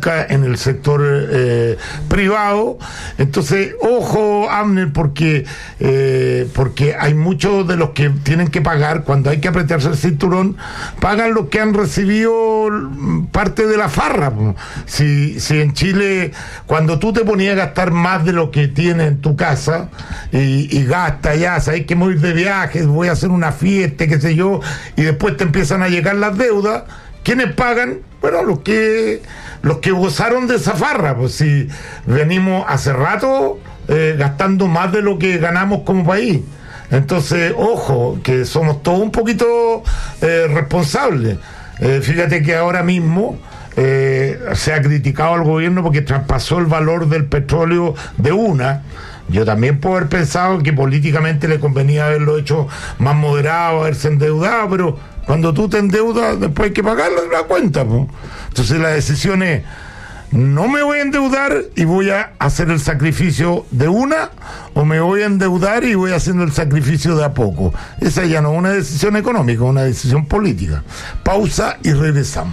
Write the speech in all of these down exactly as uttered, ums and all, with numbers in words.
nunca en el sector eh, privado. Entonces, ojo, Abner, porque eh, porque hay muchos de los que tienen que pagar, cuando hay que apretarse el cinturón, pagan los que han recibido parte de la farra. Si, si en Chile, cuando tú te ponías a gastar más de lo que tienes en tu casa, y, y gasta ya, sabes que me voy de viaje, voy a hacer una fiesta, qué sé yo, y después te empiezan a llegar las deudas, ¿quiénes pagan? Bueno, los que los que gozaron de esa farra. Pues si venimos hace rato eh, gastando más de lo que ganamos como país. Entonces, ojo, que somos todos un poquito eh, responsables. Eh, fíjate que ahora mismo eh, se ha criticado al gobierno porque traspasó el valor del petróleo de una. Yo también puedo haber pensado que políticamente le convenía haberlo hecho más moderado, haberse endeudado, pero cuando tú te endeudas, después hay que pagar la cuenta, pues. Entonces la decisión es: no me voy a endeudar y voy a hacer el sacrificio de una, o me voy a endeudar y voy haciendo el sacrificio de a poco. Esa ya no es una decisión económica, es una decisión política. Pausa y regresamos.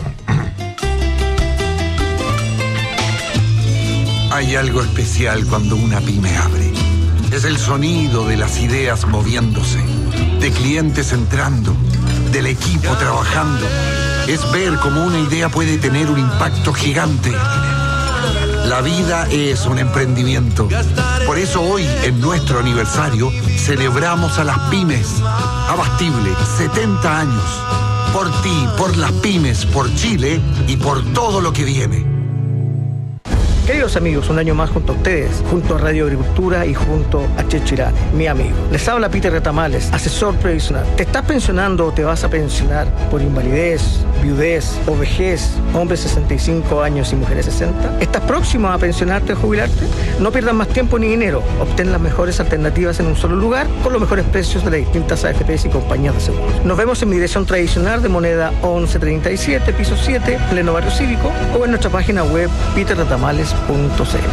Hay algo especial cuando una pyme abre. Es el sonido de las ideas moviéndose, de clientes entrando, del equipo trabajando. Es ver cómo una idea puede tener un impacto gigante. La vida es un emprendimiento. Por eso hoy, en nuestro aniversario, celebramos a las pymes. Abastible, setenta años. Por ti, por las pymes, por Chile y por todo lo que viene. Queridos amigos, un año más junto a ustedes, junto a Radio Agricultura y junto a Checho Irane, mi amigo. Les habla Peter Retamales, asesor previsional. ¿Te estás pensionando o te vas a pensionar por invalidez, viudez o vejez, hombres sesenta y cinco años y mujeres sesenta? ¿Estás próximo a pensionarte o jubilarte? No pierdas más tiempo ni dinero. Obtén las mejores alternativas en un solo lugar con los mejores precios de las distintas A F Pes y compañías de seguros. Nos vemos en mi dirección tradicional de Moneda once treinta y siete, piso siete, pleno barrio cívico, o en nuestra página web peter retamales punto c l.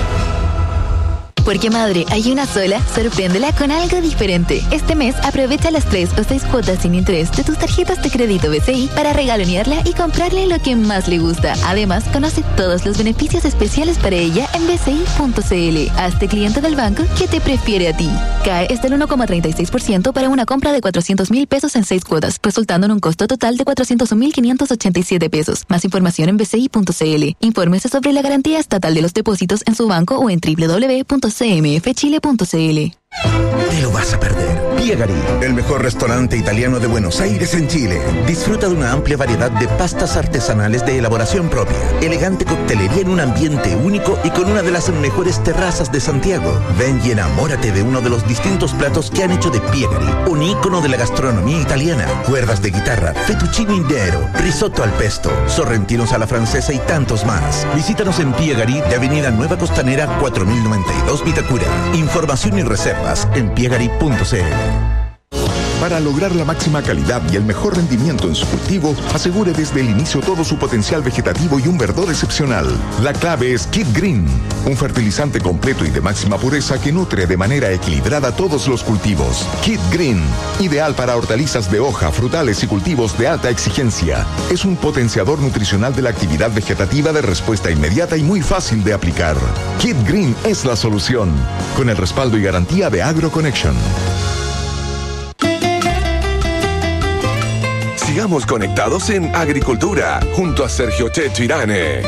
Porque madre, hay una sola, sorpréndela con algo diferente. Este mes aprovecha las tres o seis cuotas sin interés de tus tarjetas de crédito B C I para regalonearla y comprarle lo que más le gusta. Además, conoce todos los beneficios especiales para ella en b c i punto c l. Hazte cliente del banco que te prefiere a ti. C A E es del uno coma treinta y seis por ciento para una compra de cuatrocientos mil pesos en seis cuotas, resultando en un costo total de cuatrocientos mil quinientos ochenta y siete pesos. Más información en b c i punto c l. Infórmese sobre la garantía estatal de los depósitos en su banco o en w w w punto c m f chile punto c l. Te lo vas a perder. Piegari, el mejor restaurante italiano de Buenos Aires en Chile. Disfruta de una amplia variedad de pastas artesanales de elaboración propia, elegante coctelería en un ambiente único y con una de las mejores terrazas de Santiago. Ven y enamórate de uno de los distintos platos que han hecho de Piegari un ícono de la gastronomía italiana. Cuerdas de guitarra, fettuccine indero, risotto al pesto, sorrentinos a la francesa y tantos más. Visítanos en Piegari de Avenida Nueva Costanera cuatro mil noventa y dos Vitacura. Información y reservas en piegari punto c l. Para lograr la máxima calidad y el mejor rendimiento en su cultivo, asegure desde el inicio todo su potencial vegetativo y un verdor excepcional. La clave es Kid Green, un fertilizante completo y de máxima pureza que nutre de manera equilibrada todos los cultivos. Kid Green, ideal para hortalizas de hoja, frutales y cultivos de alta exigencia. Es un potenciador nutricional de la actividad vegetativa de respuesta inmediata y muy fácil de aplicar. Kid Green es la solución, con el respaldo y garantía de AgroConnection. Sigamos conectados en Agricultura, junto a Sergio Checho Irane.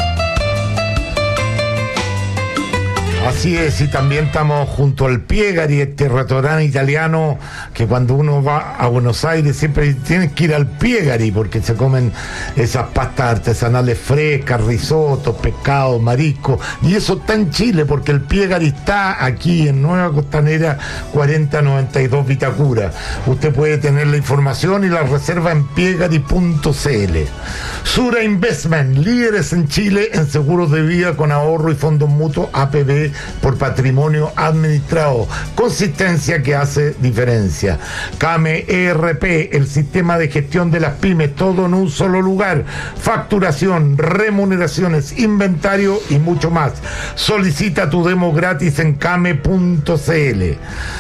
Así es, y también estamos junto al Piegari, este restaurante italiano que cuando uno va a Buenos Aires siempre tienes que ir al Piegari porque se comen esas pastas artesanales frescas, risotos, pescado, marisco, y eso está en Chile porque el Piegari está aquí en Nueva Costanera cuarenta noventa y dos Vitacura. Usted puede tener la información y la reserva en piegari punto c l. Sura Investment, líderes en Chile en seguros de vida con ahorro y fondos mutuos A P B por patrimonio administrado. Consistencia que hace diferencia. CAME E R P, el sistema de gestión de las pymes, todo en un solo lugar. Facturación, remuneraciones, inventario y mucho más. Solicita tu demo gratis en came punto c l.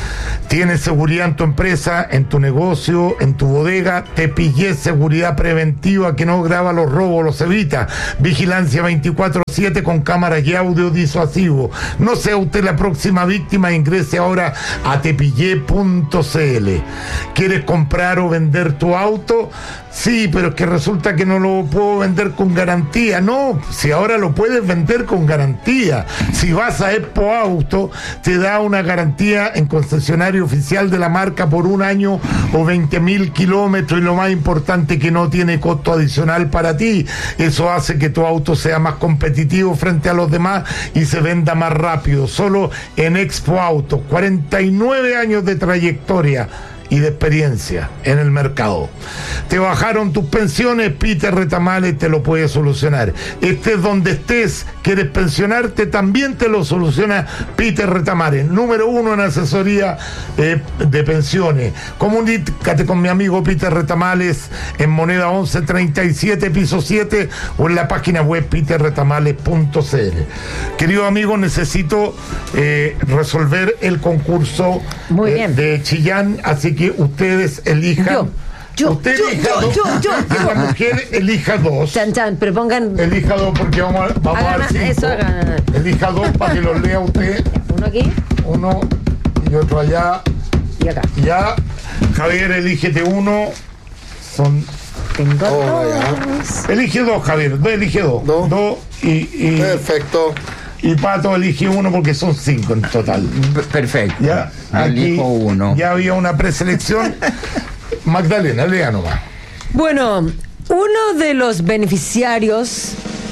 Tienes seguridad en tu empresa, en tu negocio, en tu bodega. Tepillé Seguridad Preventiva, que no graba los robos, los evita. Vigilancia veinticuatro siete con cámaras y audio disuasivo. No sea usted la próxima víctima. Ingrese ahora a tepillé punto c l. ¿Quieres comprar o vender tu auto? Sí, pero es que resulta que no lo puedo vender con garantía. No, si ahora lo puedes vender con garantía. Si vas a Expo Auto, te da una garantía en concesionario oficial de la marca por un año o veinte mil kilómetros, y lo más importante, que no tiene costo adicional para ti. Eso hace que tu auto sea más competitivo frente a los demás y se venda más rápido. Solo en Expo Auto, cuarenta y nueve años de trayectoria y de experiencia en el mercado. Te bajaron tus pensiones, Peter Retamales te lo puede solucionar. Estés donde estés, quieres pensionarte, también te lo soluciona Peter Retamales, número uno en asesoría eh, de pensiones. Comunícate con mi amigo Peter Retamales en Moneda once treinta y siete, piso siete, o en la página web peter retamales punto c l. Querido amigo, necesito eh, resolver el concurso Muy eh, bien. de Chillán, así que ustedes elijan. Yo, yo, Usted yo, elija yo, dos. yo, yo, Que yo. la mujer elija dos. Chan, chan, pero pongan Elija dos porque vamos a, vamos Hagan a dar cinco. eso, hagan. Elija dos para que los lea usted. uno aquí Uno y otro allá. y acá. Ya. Javier, elígete uno. Son. Tengo Oh, dos. Elige dos, Javier. Dos, elige dos. Dos. Dos y, y, Perfecto. y Pato elige uno porque son cinco en total. Perfecto. Ya. Yo elijo uno. Ya había una preselección. Magdalena, lea nomás. Bueno, uno de los beneficiarios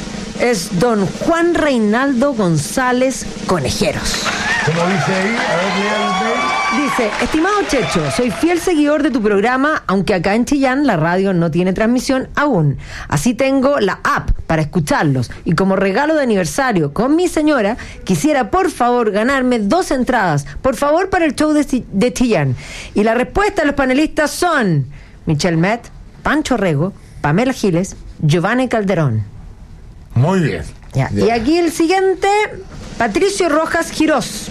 es don Juan Reinaldo González Conejeros. Como dice ahí, a ver, lea el mail. Dice, estimado Checho, soy fiel seguidor de tu programa, aunque acá en Chillán la radio no tiene transmisión aún. Así tengo la app para escucharlos. Y como regalo de aniversario con mi señora, quisiera por favor ganarme dos entradas, por favor, para el show de, Chi- de Chillán. Y la respuesta de los panelistas son Michelle Met, Pancho Rego, Pamela Giles, Giovanni Calderón. Muy bien. Ya. Y aquí el siguiente, Patricio Rojas Girós.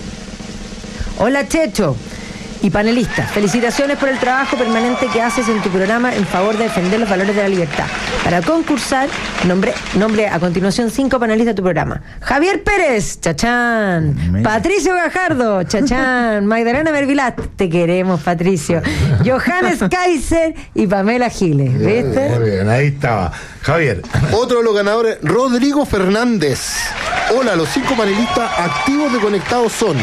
Hola Checho y panelistas, felicitaciones por el trabajo permanente que haces en tu programa en favor de defender los valores de la libertad. Para concursar, nombre, nombre a continuación cinco panelistas de tu programa: Javier Pérez, chachán; Amén. Patricio Gajardo, chachán; Magdalena Mervilat, te queremos Patricio; Johannes Kaiser y Pamela Giles. ¿Viste? Muy bien, ahí estaba. Javier. Otro de los ganadores, Rodrigo Fernández. Hola, los cinco panelistas activos de Conectados son...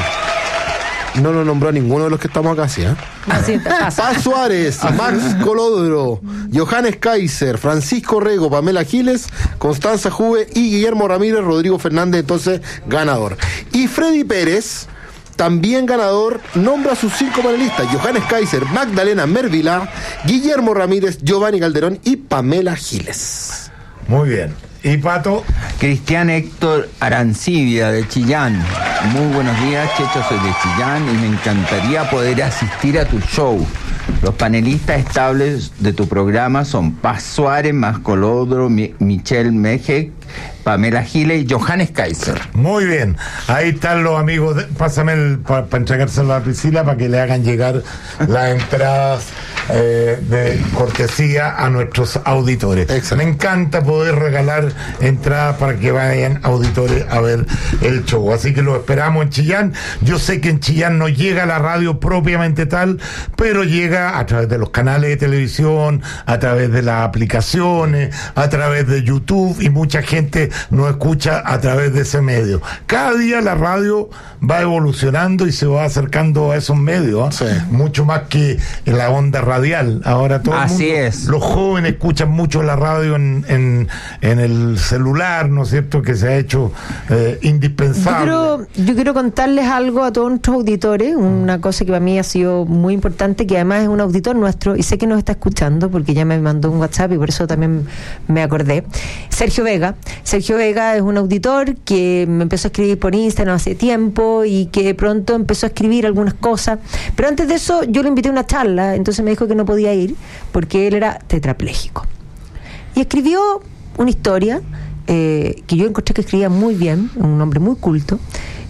No nos nombró a ninguno de los que estamos acá, ¿sí? ¿eh? Así te pasa. Paz Suárez, Max Colodro, Johannes Kaiser, Francisco Rego, Pamela Giles, Constanza Juve y Guillermo Ramírez. Rodrigo Fernández, entonces, ganador. Y Freddy Pérez, también ganador, nombra a sus cinco panelistas: Johannes Kaiser, Magdalena Mervilá, Guillermo Ramírez, Giovanni Calderón y Pamela Giles. Muy bien. ¿Y Pato? Cristian Héctor Arancibia, de Chillán. Muy buenos días, Checho, soy de Chillán y me encantaría poder asistir a tu show. Los panelistas estables de tu programa son Paz Suárez, Más Colodro, Mi- Michelle Mejek, Pamela Giles y Johannes Kaiser. Muy bien. Ahí están los amigos. De, pásame el para entregárselo a Priscila para que le hagan llegar las entradas eh, de cortesía a nuestros auditores. Excelente. Me encanta poder regalar entradas para que vayan auditores a ver el show. Así que lo esperamos en Chillán. Yo sé que en Chillán no llega la radio propiamente tal, pero llega a través de los canales de televisión, a través de las aplicaciones, a través de YouTube, y mucha gente nos escucha a través de ese medio. Cada día la radio va evolucionando y se va acercando a esos medios, ¿eh? Sí. Mucho más que en la onda radial. Ahora todo Así el mundo, es. los jóvenes escuchan mucho la radio en, en, en el celular, ¿no es cierto?, que se ha hecho eh, Yo indispensable. quiero, yo quiero contarles algo a todos nuestros auditores, una cosa que para mí ha sido muy importante, que además es un auditor nuestro y sé que nos está escuchando porque ya me mandó un WhatsApp y por eso también me acordé. Sergio Vega. Sergio Vega es un auditor que me empezó a escribir por Instagram hace tiempo y que pronto empezó a escribir algunas cosas, pero antes de eso yo le invité a una charla, entonces me dijo que no podía ir porque él era tetrapléjico y escribió una historia eh, que yo encontré que escribía muy bien, un hombre muy culto,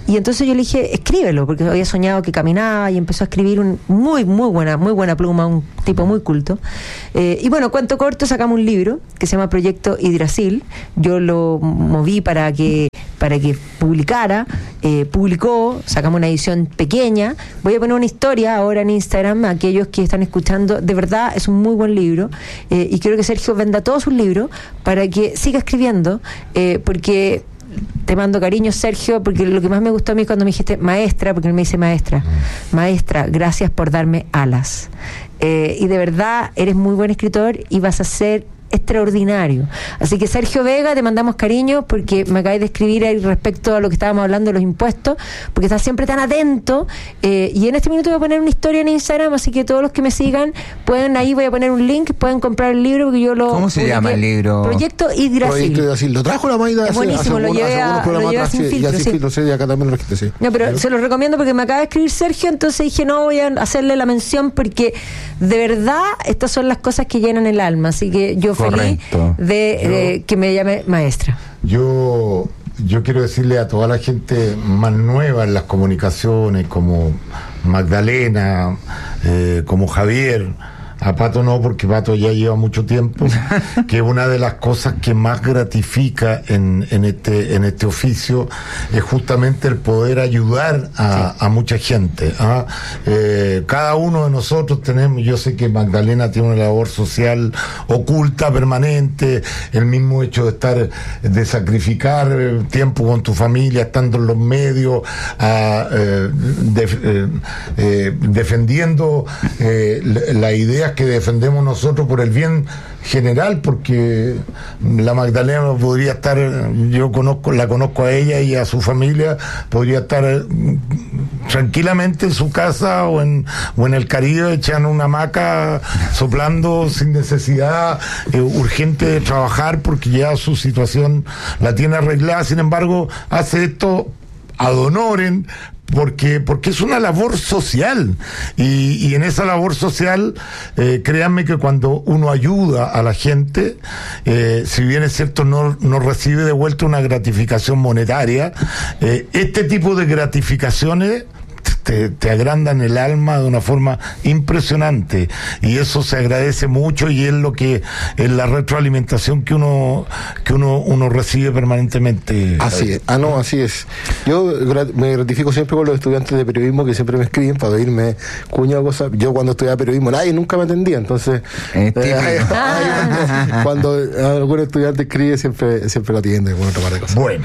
Y entonces yo le dije, escríbelo, porque había soñado que caminaba y empezó a escribir un muy, muy buena, muy buena pluma, un tipo muy culto. Eh, y bueno, cuento corto, sacamos un libro que se llama Proyecto Yggdrasil. Yo lo moví para que para que publicara, eh, publicó, sacamos una edición pequeña. Voy a poner una historia ahora en Instagram a aquellos que están escuchando. De verdad es un muy buen libro, eh, y quiero que Sergio venda todos sus libros para que siga escribiendo, eh, porque te mando cariño, Sergio, porque lo que más me gustó a mí cuando me dijiste maestra, porque él me dice maestra, maestra, gracias por darme alas, eh, y de verdad eres muy buen escritor y vas a ser extraordinario. Así que Sergio Vega, te mandamos cariño porque me acabáis de escribir ahí respecto a lo que estábamos hablando de los impuestos, porque estás siempre tan atento, eh, y en este minuto voy a poner una historia en Instagram, así que todos los que me sigan pueden, ahí voy a poner un link, pueden comprar el libro porque yo lo ¿Cómo se publiqué. llama el libro? Proyecto Yggdrasil. Proyecto Yggdrasil. Lo trajo la Maida Es hace, buenísimo, hace lo algunos- llevé hace algunos a- lo programas llevé atrás, sin sí, filtro, ya sin sí. filtro, sí, acá también lo registré, sí. No, pero se los recomiendo porque me acaba de escribir Sergio, entonces dije, no, voy a hacerle la mención porque de verdad estas son las cosas que llenan el alma, así que yo feliz Correcto. de, de que me llame maestra. Yo, yo quiero decirle a toda la gente más nueva en las comunicaciones, como Magdalena, eh, como Javier, a Pato no, porque Pato ya lleva mucho tiempo, que una de las cosas que más gratifica en, en este en este oficio es justamente el poder ayudar a, a mucha gente. ¿ah? Eh, cada uno de nosotros tenemos, yo sé que Magdalena tiene una labor social oculta, permanente, el mismo hecho de estar, de sacrificar eh, tiempo con tu familia, estando en los medios, a, eh, def- eh, eh, defendiendo eh, la, la idea que defendemos nosotros por el bien general, porque la Magdalena podría estar, yo conozco, la conozco a ella y a su familia, podría estar eh, tranquilamente en su casa o en, o en el Caribe echando una hamaca, soplando sin necesidad eh, urgente de trabajar porque ya su situación la tiene arreglada. Sin embargo, hace esto ad honorem, porque porque es una labor social y, y en esa labor social eh, créanme que cuando uno ayuda a la gente, eh, si bien es cierto no, no recibe de vuelta una gratificación monetaria, eh, este tipo de gratificaciones Te, te agrandan el alma de una forma impresionante y eso se agradece mucho y es lo que es la retroalimentación que uno que uno uno recibe permanentemente. Así es, ah no, así es. Yo gra- me gratifico siempre con los estudiantes de periodismo que siempre me escriben para pedirme cuña o cosas. Yo cuando estudiaba periodismo nadie nunca me atendía, entonces Es típico. eh, cuando, cuando algún estudiante escribe siempre siempre lo atiende con otra par de cosas. Bueno,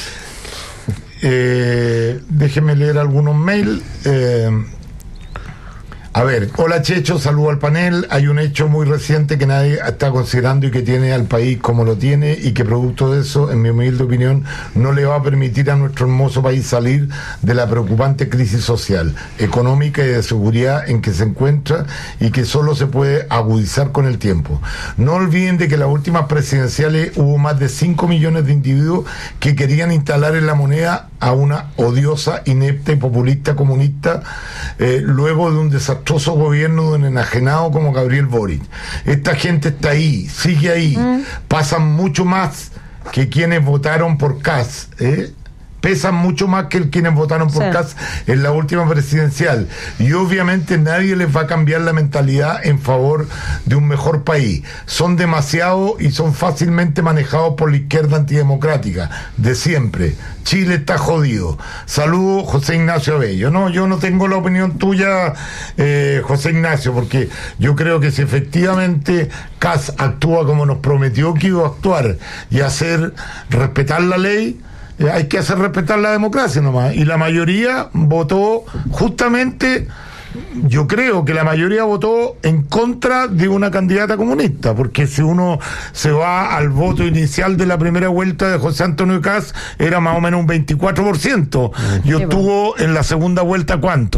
eh, déjeme leer algunos mails. Eh, a ver, hola Checho, saludo al panel. Hay un hecho muy reciente que nadie está considerando y que tiene al país como lo tiene y que producto de eso, en mi humilde opinión, no le va a permitir a nuestro hermoso país salir de la preocupante crisis social, económica y de seguridad en que se encuentra y que solo se puede agudizar con el tiempo. No olviden de que en las últimas presidenciales hubo más de cinco millones de individuos que querían instalar en la moneda a una odiosa, inepta y populista comunista, eh, luego de un desastroso gobierno de un enajenado como Gabriel Boric. Esta gente está ahí, sigue ahí, mm. pasan mucho más que quienes votaron por Kast, ¿eh? pesan mucho más que el quienes votaron por sí. Kast en la última presidencial y obviamente nadie les va a cambiar la mentalidad en favor de un mejor país. Son demasiados y son fácilmente manejados por la izquierda antidemocrática de siempre. Chile está jodido. Saludos, José Ignacio Abello. No, yo no tengo la opinión tuya, eh, José Ignacio, porque yo creo que si efectivamente Kast actúa como nos prometió que iba a actuar y hacer respetar la ley, hay que hacer respetar la democracia nomás. Y la mayoría votó justamente, yo creo que la mayoría votó en contra de una candidata comunista, porque si uno se va al voto inicial de la primera vuelta de José Antonio Kast, era más o menos un veinticuatro por ciento. Y obtuvo en la segunda vuelta, ¿cuánto?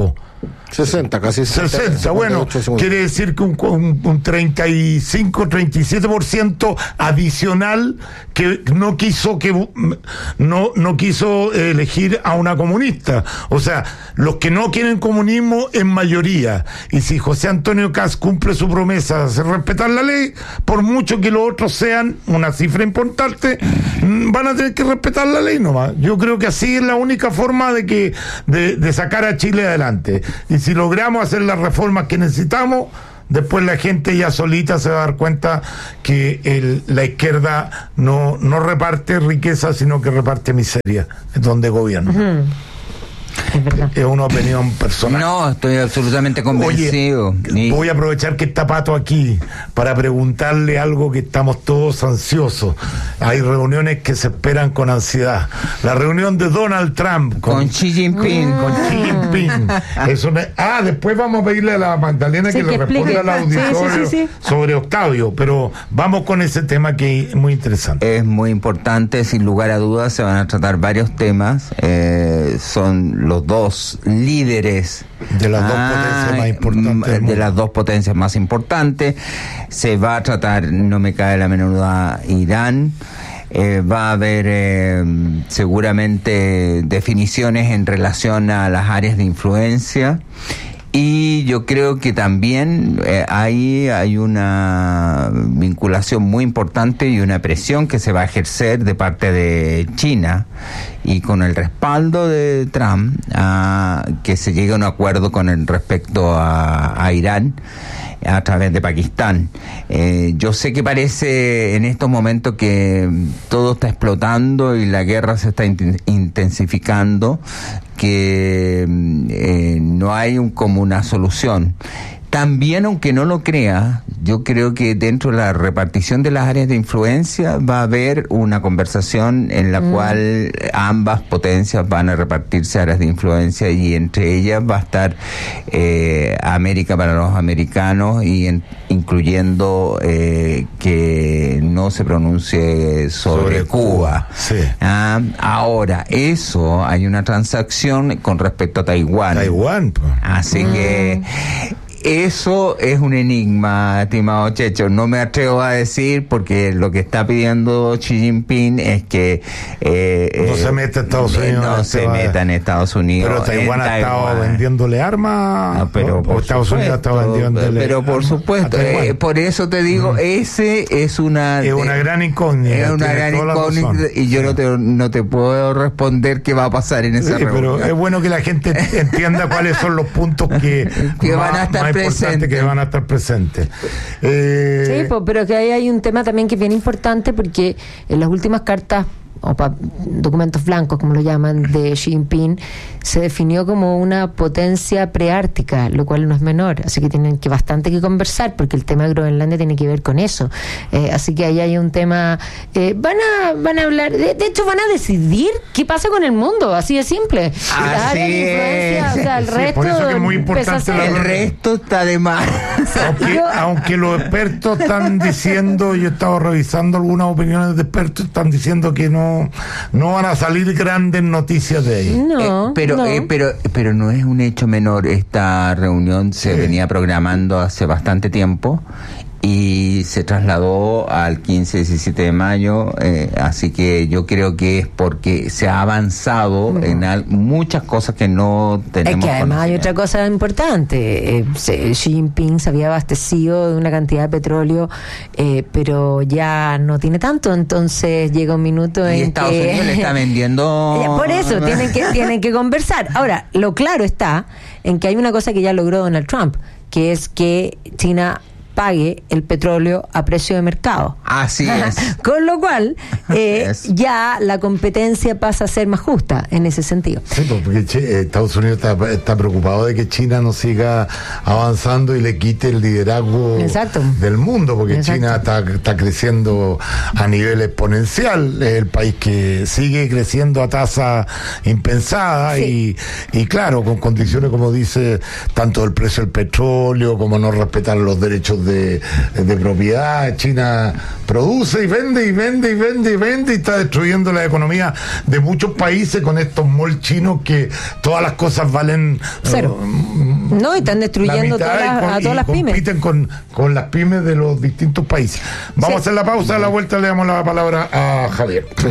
sesenta, casi sesenta. sesenta, bueno, quiere decir que un, un, un treinta y cinco, treinta y siete por ciento adicional que no quiso que no, no quiso elegir a una comunista. O sea, los que no quieren comunismo en mayoría. Y si José Antonio Kast cumple su promesa de hacer respetar la ley, por mucho que los otros sean una cifra importante, van a tener que respetar la ley nomás. Yo creo que así es la única forma de que de, de sacar a Chile adelante. Y si logramos hacer las reformas que necesitamos, después la gente ya solita se va a dar cuenta que el, la izquierda no, no reparte riqueza, sino que reparte miseria, es donde gobierna. Uh-huh. Es verdad. Es una opinión personal. No, estoy absolutamente convencido. Oye, voy a aprovechar que está Pato aquí para preguntarle algo que estamos todos ansiosos. Hay reuniones que se esperan con ansiedad. La reunión de Donald Trump con, con Xi Jinping. Con Xi Jinping. Eso me... Ah, después vamos a pedirle a la Magdalena sí, que, que le responda al auditorio sí, sí, sí, sí. sobre Octavio, pero vamos con ese tema que es muy interesante. Es muy importante, sin lugar a dudas, se van a tratar varios temas. Eh, son los dos líderes de las dos ah, potencias más importantes de las dos potencias más importantes. Se va a tratar, no me cae la menor duda, Irán. Eh, va a haber eh, seguramente definiciones en relación a las áreas de influencia. Y yo creo que también eh, ahí hay una vinculación muy importante y una presión que se va a ejercer de parte de China y con el respaldo de Trump a que se llegue a un acuerdo con el respecto a, a Irán a través de Pakistán. Eh, yo sé que parece en estos momentos que todo está explotando y la guerra se está intensificando, que eh, no hay un, como una solución. También, aunque no lo crea, yo creo que dentro de la repartición de las áreas de influencia va a haber una conversación en la mm. cual ambas potencias van a repartirse áreas de influencia y entre ellas va a estar eh, América para los americanos y en, incluyendo eh, que no se pronuncie sobre, sobre Cuba. Cuba. Sí. Ah, ahora, eso hay una transacción con respecto a Taiwán. Taiwán. Pues. Así mm. que eso es un enigma, estimado Checho. No me atrevo a decir porque lo que está pidiendo Xi Jinping es que eh, no eh, se meta Estados Unidos. No se meta en Estados Unidos. Pero Taiwán ha estado vendiéndole armas. No, pero por Estados supuesto, Unidos ha estado vendiéndole. Pero por supuesto, eh, por eso te digo, mm. ese es una es una gran incógnita. Es una gran incógnita y yo sí. no te no te puedo responder qué va a pasar en esa sí, reunión. Pero es bueno que la gente entienda cuáles son los puntos que, que más, van a estar presentes. Que van a estar presentes. Eh... Sí, pues, pero que ahí hay un tema también que es bien importante porque en las últimas cartas o pa- documentos blancos, como lo llaman, de Xi Jinping, se definió como una potencia preártica, lo cual no es menor, así que tienen que bastante que conversar, porque el tema de Groenlandia tiene que ver con eso. Eh, así que ahí hay un tema, eh, van a van a hablar, de, de hecho van a decidir qué pasa con el mundo, así de simple. Así es. O sea, el sí, resto por eso que es muy importante el resto está de más. Aunque, aunque los expertos están diciendo, yo he estado revisando algunas opiniones de expertos, están diciendo que no no van a salir grandes noticias de ahí. No, eh, pero, no. Eh, pero pero no es un hecho menor. Esta reunión se sí. venía programando hace bastante tiempo y se trasladó al quince diecisiete de mayo, eh, así que yo creo que es porque se ha avanzado mm. en al, muchas cosas que no tenemos. Es que además hay otra cosa importante, eh, se, Xi Jinping se había abastecido de una cantidad de petróleo, eh, pero ya no tiene tanto, entonces llega un minuto y en Estados que Unidos le está vendiendo. Por eso tienen que tienen que conversar. Ahora, lo claro está en que hay una cosa que ya logró Donald Trump, que es que China pague el petróleo a precio de mercado. Así es. Con lo cual, eh, ya la competencia pasa a ser más justa en ese sentido. Sí, porque Estados Unidos está, está preocupado de que China no siga avanzando y le quite el liderazgo Exacto. del mundo, porque Exacto. China está, está creciendo a nivel exponencial. Es el país que sigue creciendo a tasa impensada sí. y, y claro, con condiciones como dice, tanto del precio del petróleo como no respetar los derechos de de, de propiedad. China produce y vende y vende y vende y vende y está destruyendo la economía de muchos países con estos malls chinos que todas las cosas valen cero. Uh, no, y están destruyendo todas las, con, a todas las pymes. Compiten con, con las pymes de los distintos países. Vamos sí. a hacer la pausa, a la vuelta le damos la palabra a Javier. Sí.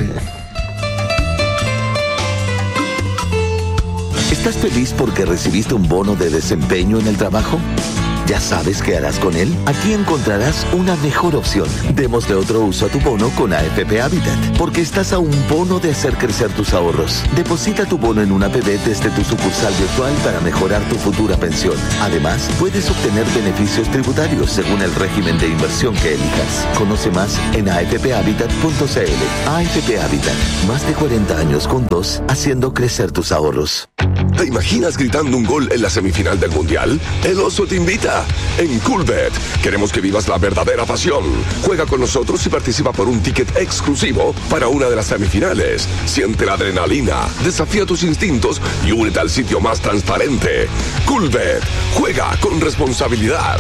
¿Estás feliz porque recibiste un bono de desempeño en el trabajo? ¿Ya sabes qué harás con él? Aquí encontrarás una mejor opción. Démosle otro uso a tu bono con A F P Habitat, porque estás a un bono de hacer crecer tus ahorros. Deposita tu bono en una A P B desde tu sucursal virtual para mejorar tu futura pensión. Además, puedes obtener beneficios tributarios según el régimen de inversión que elijas. Conoce más en a f p habitat punto c l. A F P Habitat, más de cuarenta años con dos, haciendo crecer tus ahorros. ¿Te imaginas gritando un gol en la semifinal del Mundial? El Oso te invita. En Coolbet queremos que vivas la verdadera pasión. Juega con nosotros y participa por un ticket exclusivo para una de las semifinales. Siente la adrenalina, desafía tus instintos y únete al sitio más transparente. Coolbet, juega con responsabilidad.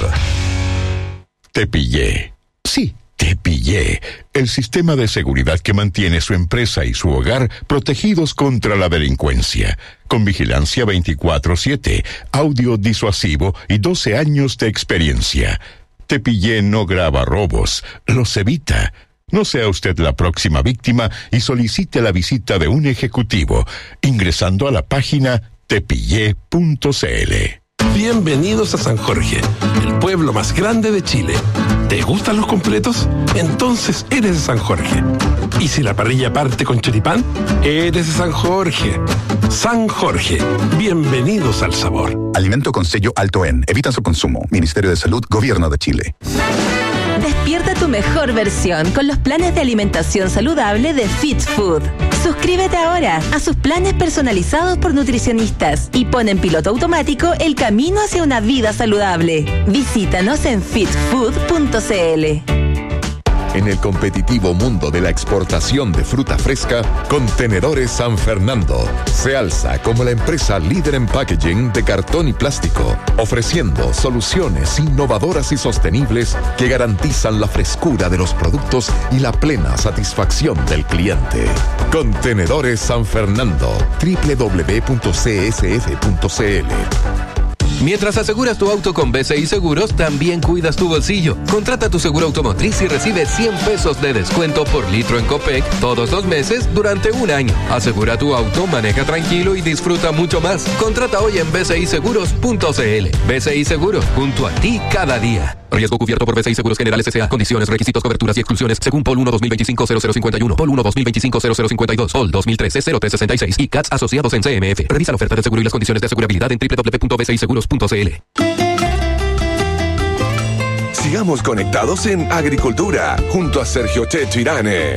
Te pillé. Sí, te pillé. El sistema de seguridad que mantiene su empresa y su hogar protegidos contra la delincuencia. Con vigilancia veinticuatro siete, audio disuasivo y doce años de experiencia. Te pillé no graba robos, los evita. No sea usted la próxima víctima y solicite la visita de un ejecutivo, ingresando a la página tepillé punto c l. Bienvenidos a San Jorge, el pueblo más grande de Chile. ¿Te gustan los completos? Entonces eres de San Jorge. ¿Y si la parrilla parte con choripán? Eres de San Jorge. San Jorge, bienvenidos al sabor. Alimento con sello alto en. Evita su consumo. Ministerio de Salud, Gobierno de Chile. Despierta tu mejor versión con los planes de alimentación saludable de Fit Food. Suscríbete ahora a sus planes personalizados por nutricionistas y pon en piloto automático el camino hacia una vida saludable. Visítanos en fit food punto c l. En el competitivo mundo de la exportación de fruta fresca, Contenedores San Fernando se alza como la empresa líder en packaging de cartón y plástico, ofreciendo soluciones innovadoras y sostenibles que garantizan la frescura de los productos y la plena satisfacción del cliente. Contenedores San Fernando, doble u doble u doble u punto c s f punto c l. Mientras aseguras tu auto con B C I Seguros, también cuidas tu bolsillo. Contrata tu seguro automotriz y recibe cien pesos de descuento por litro en Copec todos los meses durante un año. Asegura tu auto, maneja tranquilo y disfruta mucho más. Contrata hoy en b c i seguros punto c l. B C I Seguros, junto a ti cada día. Riesgo cubierto por B C I Seguros Generales S A. Condiciones, requisitos, coberturas y exclusiones según P O L uno dos mil veinticinco cero cero cincuenta y uno, P O L uno dos mil veinticinco cero cero cincuenta y dos, P O L dos mil trece cero tres sesenta y seis y C A T S asociados en C M F. Revisa la oferta de seguro y las condiciones de asegurabilidad en doble u doble u doble u punto b c i seguros punto c l. Sigamos conectados en Agricultura junto a Sergio Checho Irane.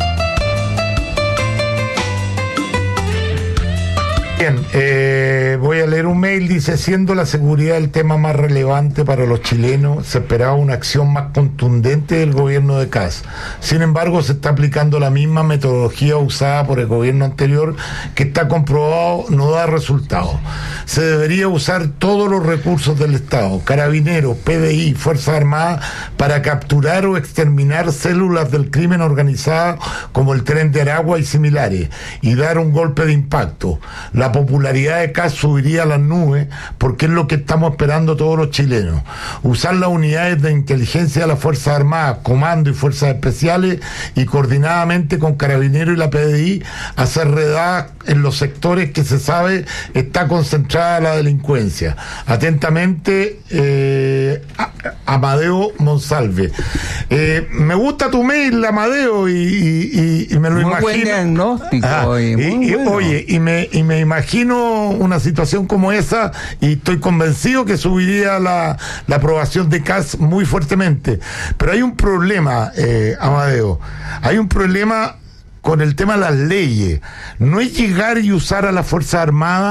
Bien, eh, voy a leer un mail, dice, siendo la seguridad el tema más relevante para los chilenos, se esperaba una acción más contundente del gobierno de Kast. Sin embargo, se está aplicando la misma metodología usada por el gobierno anterior, que está comprobado no da resultados. Se debería usar todos los recursos del Estado, Carabineros, P D I, Fuerzas Armadas, para capturar o exterminar células del crimen organizado como el Tren de Aragua y similares, y dar un golpe de impacto. La popularidad de Kast subiría a las nubes porque es lo que estamos esperando todos los chilenos. Usar las unidades de inteligencia de las Fuerzas Armadas, Comando y Fuerzas Especiales y coordinadamente con Carabineros y la P D I hacer redadas en los sectores que se sabe está concentrada la delincuencia. Atentamente, eh, Amadeo Monsalve. Eh, me gusta tu mail, Amadeo, y, y, y, y me lo muy imagino. Buen diagnóstico, ah, y, y, muy y, bueno. Oye, y me, y me imagino una situación como esa y estoy convencido que subiría la, la aprobación de Kast muy fuertemente. Pero hay un problema, eh, Amadeo. Hay un problema con el tema de las leyes. No es llegar y usar a la Fuerza Armada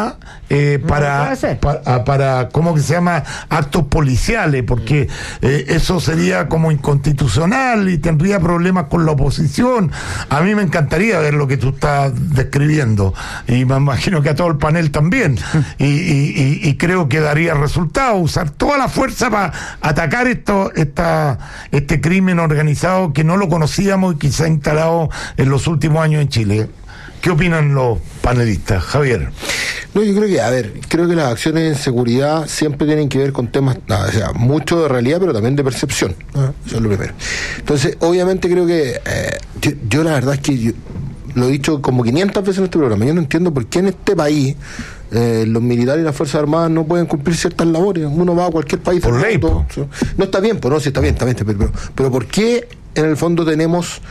eh, para, para, para, ¿cómo que se llama? Actos policiales, porque eh, eso sería como inconstitucional y tendría problemas con la oposición. A mí me encantaría ver lo que tú estás describiendo, y me imagino que a todo el panel también, y, y, y, y creo que daría resultado usar toda la fuerza para atacar esto, esta, este crimen organizado que no lo conocíamos y que se ha instalado en los últimos años en Chile. ¿Qué opinan los panelistas? Javier. No, yo creo que, a ver, creo que las acciones en seguridad siempre tienen que ver con temas, o sea, mucho de realidad, pero también de percepción, ¿no? Eso es lo primero. Entonces, obviamente creo que, eh, yo, yo la verdad es que yo, lo he dicho como quinientas veces en este programa, yo no entiendo por qué en este país eh, los militares y las Fuerzas Armadas no pueden cumplir ciertas labores. Uno va a cualquier país por ley, mundo, no está bien, pues no, sí está bien, está bien, pero, pero, pero ¿por qué en el fondo tenemos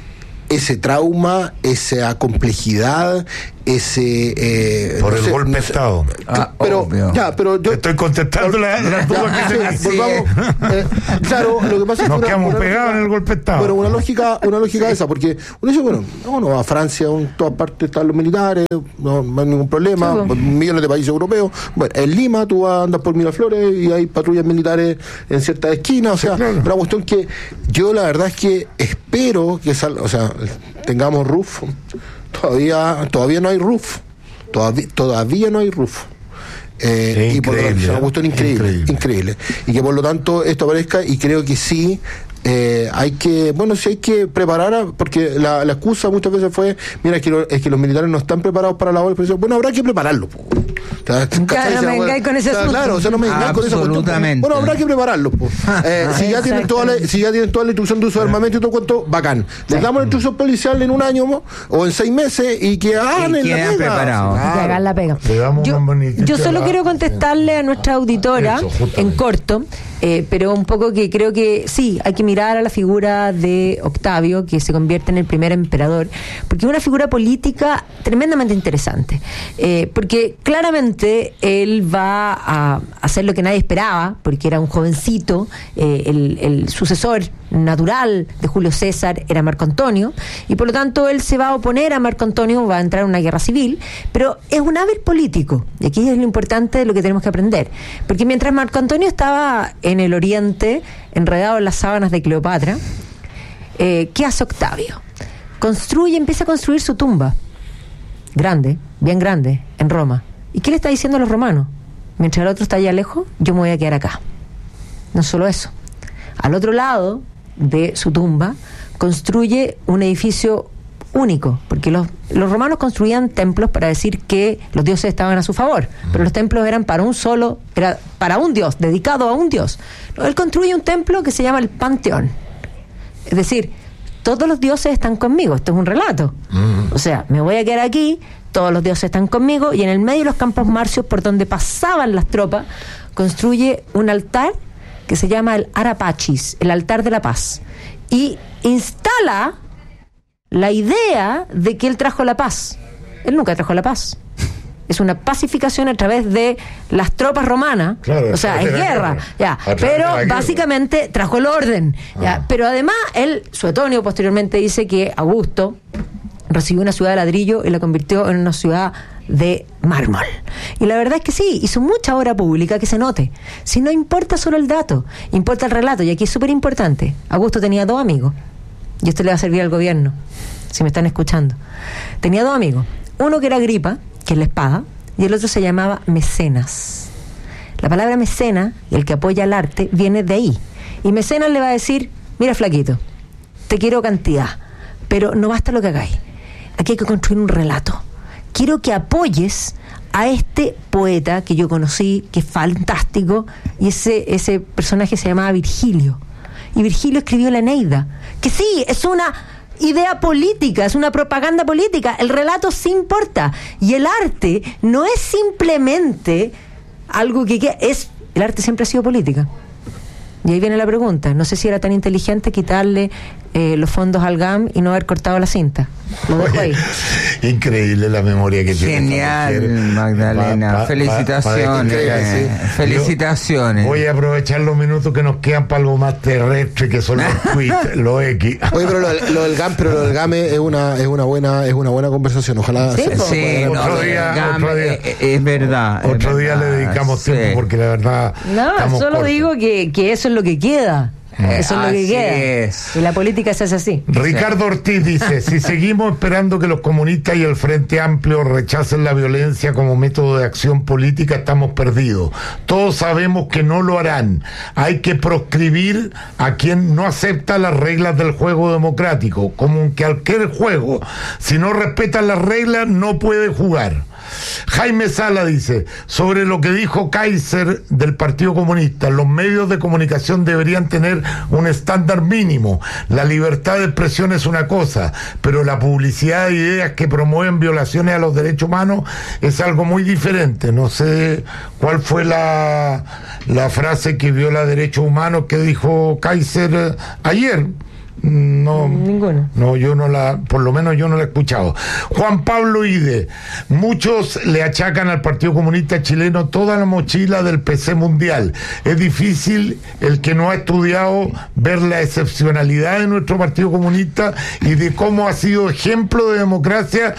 ese trauma, esa complejidad, ese eh, por no el sé, golpe de no Estado? Ah, pero obvio. ya, pero yo estoy contestando las la dudas que sí, volvamos, eh, claro, lo que pasa es que nos una, quedamos una pegados lógica, en el golpe de Estado. Pero una lógica, una lógica esa, porque uno dice, bueno, uno va a Francia, en todas partes están los militares, no, no hay ningún problema, sí, bueno. millones de países europeos. Bueno, en Lima tú vas, andas por Miraflores y hay patrullas militares en ciertas esquinas, o sea, sí, claro. Una cuestión que yo la verdad es que espero que salga, o sea, tengamos R U F, todavía, todavía no hay R U F. Todavía, todavía no hay R U F. Eh, y por lo tanto, es una cuestión increíble, increíble, increíble. Y que por lo tanto esto aparezca, y creo que sí. Eh, hay que, bueno, sí hay que preparar, a, porque la, la excusa muchas veces fue, mira, es que, lo, es que los militares no están preparados para la labor, pero bueno, habrá que prepararlo. Claro, no me vengáis con ese asunto. Claro, o sea, no me vengáis con esa cuestión. Bueno, habrá que prepararlo. Eh, si, ya tienen toda la, si ya tienen toda la instrucción de uso de armamento y todo cuento, bacán. Les damos la instrucción policial en un año o en seis meses y que hagan en la pega. Preparado. Claro. Que hagan la pega. Yo, yo solo quiero contestarle a nuestra auditora Eso, en corto. Eh, pero un poco que creo que sí, hay que mirar a la figura de Octavio, que se convierte en el primer emperador, porque es una figura política tremendamente interesante, eh, porque claramente él va a hacer lo que nadie esperaba, porque era un jovencito, eh, el, el sucesor natural de Julio César era Marco Antonio, y por lo tanto él se va a oponer a Marco Antonio, va a entrar en una guerra civil, pero es un hábil político, y aquí es lo importante de lo que tenemos que aprender, porque mientras Marco Antonio estaba en el oriente, enredado en las sábanas de Cleopatra, eh, ¿qué hace Octavio? Construye, empieza a construir su tumba, grande, bien grande, en Roma. ¿Y qué le está diciendo a los romanos? Mientras el otro está allá lejos, yo me voy a quedar acá. No solo eso, al otro lado de su tumba construye un edificio único, porque los, los romanos construían templos para decir que los dioses estaban a su favor, pero los templos eran para un solo, era para un dios, dedicado a un dios. Él construye un templo que se llama el Panteón, es decir, todos los dioses están conmigo, esto es un relato, mm. o sea, me voy a quedar aquí, todos los dioses están conmigo, y en el medio de los campos marcios por donde pasaban las tropas, construye un altar que se llama el Arapachis, el altar de la paz, y instala la idea de que él trajo la paz. Él nunca trajo la paz. Es una pacificación a través de las tropas romanas, claro, o sea, es guerra, guerra. Ya, pero básicamente guerra. Trajo el orden, ah. ya, pero además él, Suetonio posteriormente dice que Augusto recibió una ciudad de ladrillo y la convirtió en una ciudad de mármol. Y la verdad es que sí, hizo mucha obra pública que se note. Si no importa solo el dato, importa el relato, y aquí es súper importante. Augusto tenía dos amigos, y esto le va a servir al gobierno, si me están escuchando. Tenía dos amigos, uno que era Agripa, que es la espada, y el otro se llamaba Mecenas. La palabra mecena, el que apoya el arte, viene de ahí. Y Mecenas le va a decir, mira flaquito, te quiero cantidad, pero no basta lo que hagáis. Aquí hay que construir un relato. Quiero que apoyes a este poeta que yo conocí, que es fantástico, y ese, ese personaje se llamaba Virgilio. Y Virgilio escribió la Eneida, que sí, es una idea política, es una propaganda política. El relato sí importa, y el arte no es simplemente algo que, que es, el arte siempre ha sido política. Y ahí viene la pregunta, no sé si era tan inteligente quitarle eh, los fondos al G A M y no haber cortado la cinta. Lo dejo ahí. Increíble la memoria que tiene. Genial, Magdalena. Pa, pa, felicitaciones. Pa, pa, sí. Felicitaciones. Yo voy a aprovechar los minutos que nos quedan para algo más terrestre, que son los tweets, los X. Oye, pero lo, lo del G A M, pero lo del G A M es una, es una buena, es una buena conversación. Ojalá sí, se, sí, no, otro, día, otro día, es, es verdad. Otro es día verdad, le dedicamos sí. tiempo porque la verdad. No, solo cortos. digo que, que eso es lo que queda. Eso es lo que queda. Es. Y la política se hace así. Ricardo Ortiz dice, si seguimos esperando que los comunistas y el Frente Amplio rechacen la violencia como método de acción política, estamos perdidos. Todos sabemos que no lo harán. Hay que proscribir a quien no acepta las reglas del juego democrático, como en cualquier juego. Si no respetan las reglas, no puede jugar. Jaime Sala dice, sobre lo que dijo Kaiser del Partido Comunista, los medios de comunicación deberían tener un estándar mínimo. La libertad de expresión es una cosa, pero la publicidad de ideas que promueven violaciones a los derechos humanos es algo muy diferente. No sé cuál fue la, la frase que viola derechos humanos que dijo Kaiser ayer. No, ninguno. No, yo no la, por lo menos yo no la he escuchado. Juan Pablo Ide, muchos le achacan al Partido Comunista Chileno toda la mochila del P C mundial. Es difícil el que no ha estudiado ver la excepcionalidad de nuestro Partido Comunista y de cómo ha sido ejemplo de democracia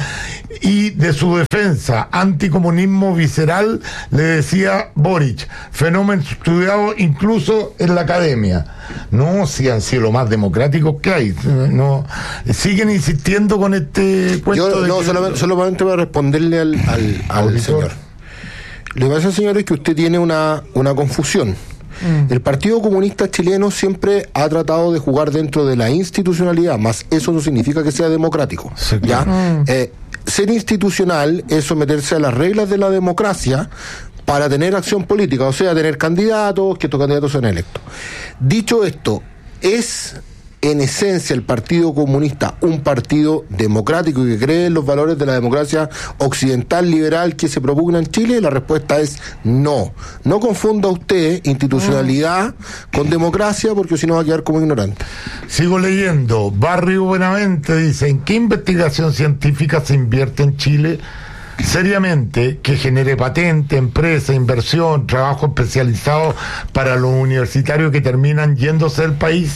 y de su defensa. Anticomunismo visceral, le decía Boric, fenómeno estudiado incluso en la academia. No, si han sido lo más democráticos que hay. No, siguen insistiendo con este cuento. Yo de no, que... solamente, solamente voy a responderle al, al, al señor. Lo que pasa, señor, es que usted tiene una, una confusión. Mm. El Partido Comunista Chileno siempre ha tratado de jugar dentro de la institucionalidad, más eso no significa que sea democrático. Sí, ¿ya? Mm. Eh, ser institucional es someterse a las reglas de la democracia para tener acción política, o sea, tener candidatos, que estos candidatos sean electos. Dicho esto, ¿es en esencia el Partido Comunista un partido democrático y que cree en los valores de la democracia occidental liberal que se propugna en Chile? La respuesta es no. No confunda usted institucionalidad con democracia, porque si no va a quedar como ignorante. Sigo leyendo. Barrio Buenavente dice, ¿en qué investigación científica se invierte en Chile? Seriamente, que genere patente, empresa, inversión, trabajo especializado para los universitarios que terminan yéndose del país.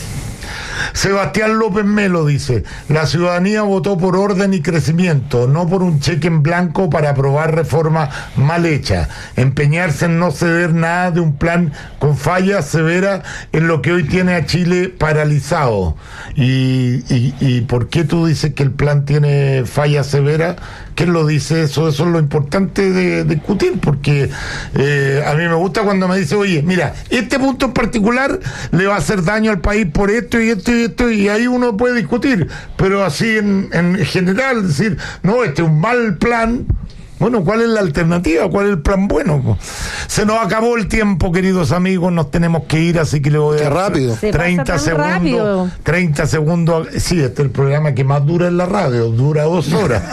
Sebastián López Melo dice, la ciudadanía votó por orden y crecimiento, no por un cheque en blanco para aprobar reformas mal hechas, empeñarse en no ceder nada de un plan con fallas severas en lo que hoy tiene a Chile paralizado. ¿Y, y, y por qué tú dices que el plan tiene fallas severas? ¿Quién lo dice eso? Eso es lo importante de, de discutir, porque eh, a mí me gusta cuando me dice, oye, mira, este punto en particular le va a hacer daño al país por esto y esto y esto, y ahí uno puede discutir, pero así en, en general, decir, no, este es un mal plan. Bueno, ¿cuál es la alternativa? ¿Cuál es el plan bueno? Se nos acabó el tiempo, queridos amigos, nos tenemos que ir, así que le voy a dar rápido. treinta segundos. treinta segundos. Sí, este es el programa que más dura en la radio, dura dos horas.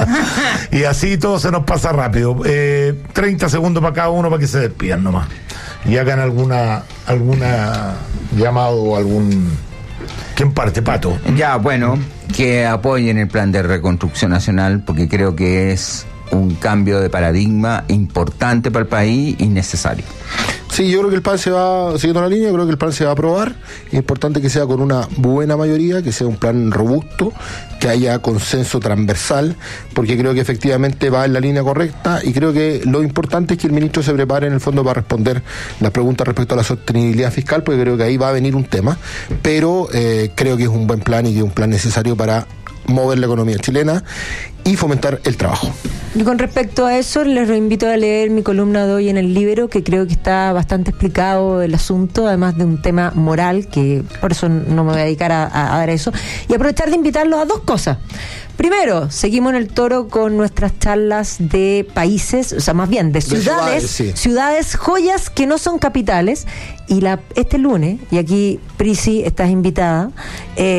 Y así todo se nos pasa rápido. Eh, treinta segundos para cada uno para que se despidan nomás. Y hagan alguna, alguna llamado o algún... ¿Quién parte, Pato? Ya, bueno, que apoyen el plan de reconstrucción nacional, porque creo que es un cambio de paradigma importante para el país y necesario. Sí, yo creo que el plan se va, siguiendo la línea, creo que el plan se va a aprobar. Es importante que sea con una buena mayoría, que sea un plan robusto, que haya consenso transversal, porque creo que efectivamente va en la línea correcta, y creo que lo importante es que el ministro se prepare en el fondo para responder las preguntas respecto a la sostenibilidad fiscal, porque creo que ahí va a venir un tema, pero eh, creo que es un buen plan y que es un plan necesario para mover la economía chilena y fomentar el trabajo. Y con respecto a eso, les invito a leer mi columna de hoy en el Libero, que creo que está bastante explicado el asunto, además de un tema moral, que por eso no me voy a dedicar a, a, a dar eso, y aprovechar de invitarlos a dos cosas. Primero, seguimos en el Toro con nuestras charlas de países, o sea, más bien de ciudades, de ciudades, sí. ciudades joyas que no son capitales, y la este lunes, y aquí Prisi estás invitada, eh,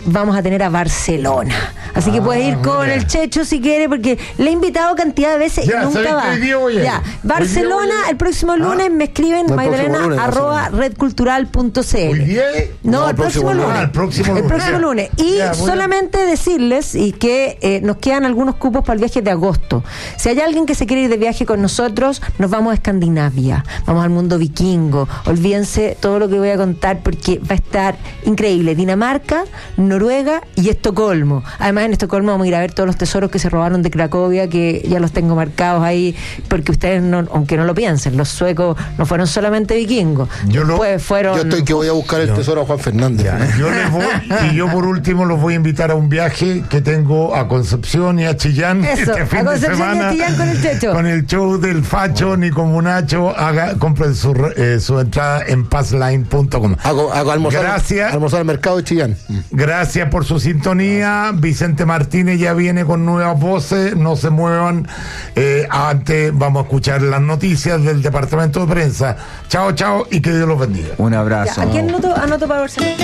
vamos a tener a Barcelona. Así que ah, puedes ir con mira. el Checho si quiere, porque le he invitado cantidad de veces ya, y nunca va. Ya, Barcelona, el próximo lunes ah, me escriben no, Magdalena lunes, arroba redcultural punto c l. No, no, el próximo, próximo lunes. lunes. Ah, el próximo lunes. El próximo lunes. Y ya, solamente decirles y que eh, nos quedan algunos cupos para el viaje de agosto. Si hay alguien que se quiere ir de viaje con nosotros, nos vamos a Escandinavia, vamos al mundo vikingo. Olvídense todo lo que voy a contar porque va a estar increíble. Dinamarca, Noruega y Estocolmo. Además, en Estocolmo vamos a ir a ver todos los tesoros que se robaron de Cracovia, que ya los tengo marcados ahí, porque ustedes, no, aunque no lo piensen, los suecos no fueron solamente vikingos. Yo lo, Después fueron... Yo estoy que voy a buscar el no. tesoro a Juan Fernández. Ya, yo les voy, y yo por último los voy a invitar a un viaje que tengo a Concepción y a Chillán. Eso, este fin a Concepción de semana, y a Chillán con el Checho. Con el show del Facho, ni como Nacho. Haga, compren su, eh, su entrada en passline punto com. Hago, hago almorzar, Gracias. Almorzar al mercado de Chillán. Gracias por su sintonía. Vicente Martínez ya viene con nuevas voces. No se muevan. Eh, antes vamos a escuchar las noticias del departamento de prensa. Chao, chao y que Dios los bendiga. Un abrazo. ¿A quién anoto, anoto para Barcelona?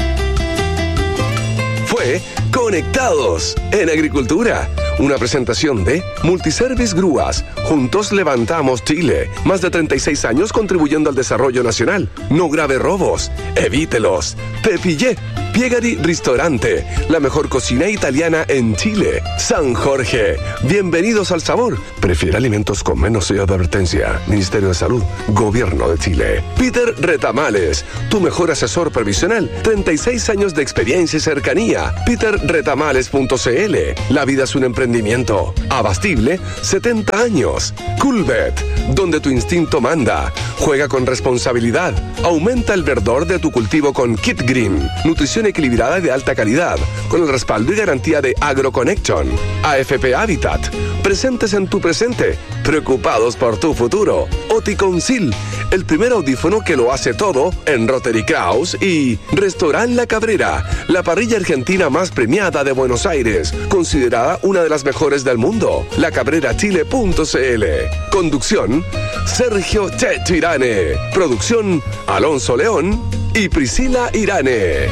Fue Conectados en Agricultura. Una presentación de Multiservice Grúas. Juntos levantamos Chile. Más de treinta y seis años contribuyendo al desarrollo nacional. No grave robos. Evítelos. Te pillé. Piegari Ristorante. La mejor cocina italiana en Chile. San Jorge. Bienvenidos al sabor. Prefiere alimentos con menos sello de advertencia. Ministerio de Salud. Gobierno de Chile. Peter Retamales. Tu mejor asesor previsional. treinta y seis años de experiencia y cercanía. peter retamales punto c l. La vida es un emprendimiento. Abastible, setenta años. Coolbet, donde tu instinto manda. Juega con responsabilidad. Aumenta el verdor de tu cultivo con Kit Green. Nutrición equilibrada y de alta calidad, con el respaldo y garantía de AgroConnection. A F P Habitat, presentes en tu presente, preocupados por tu futuro. Oticoncil, el primer audífono que lo hace todo en Rotary Kraus. Y Restaurant La Cabrera, la parrilla argentina más premiada de Buenos Aires, considerada una de las mejores del mundo. la cabrera chile punto c l. Conducción, Sergio Checho Irane. Producción, Alonso León y Priscila Irane.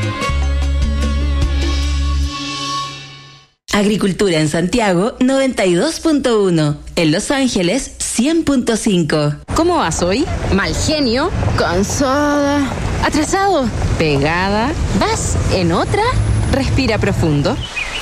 Agricultura en Santiago noventa y dos punto uno, en Los Ángeles cien punto cinco. ¿Cómo vas hoy? Mal genio, cansada, atrasado, pegada. ¿Vas en otra? Respira profundo.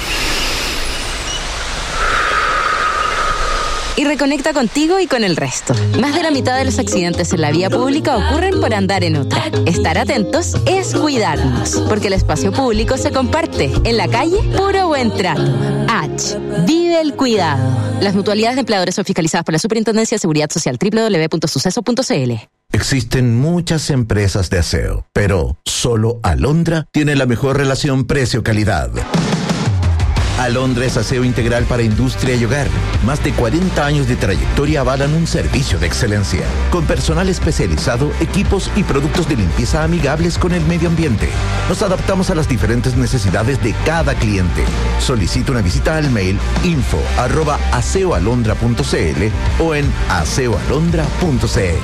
Y reconecta contigo y con el resto. Más de la mitad de los accidentes en la vía pública ocurren por andar en otra. Estar atentos es cuidarnos, porque el espacio público se comparte. En la calle, puro buen trato. H. Vive el cuidado. Las mutualidades de empleadores son fiscalizadas por la Superintendencia de Seguridad Social. doble u doble u doble u punto suceso punto c l. Existen muchas empresas de aseo, pero solo Alondra tiene la mejor relación precio-calidad. Alondra es aseo integral para industria y hogar. Más de cuarenta años de trayectoria avalan un servicio de excelencia, con personal especializado, equipos y productos de limpieza amigables con el medio ambiente. Nos adaptamos a las diferentes necesidades de cada cliente. Solicita una visita al mail info arroba aseoalondra punto c l o en aseoalondra punto c l.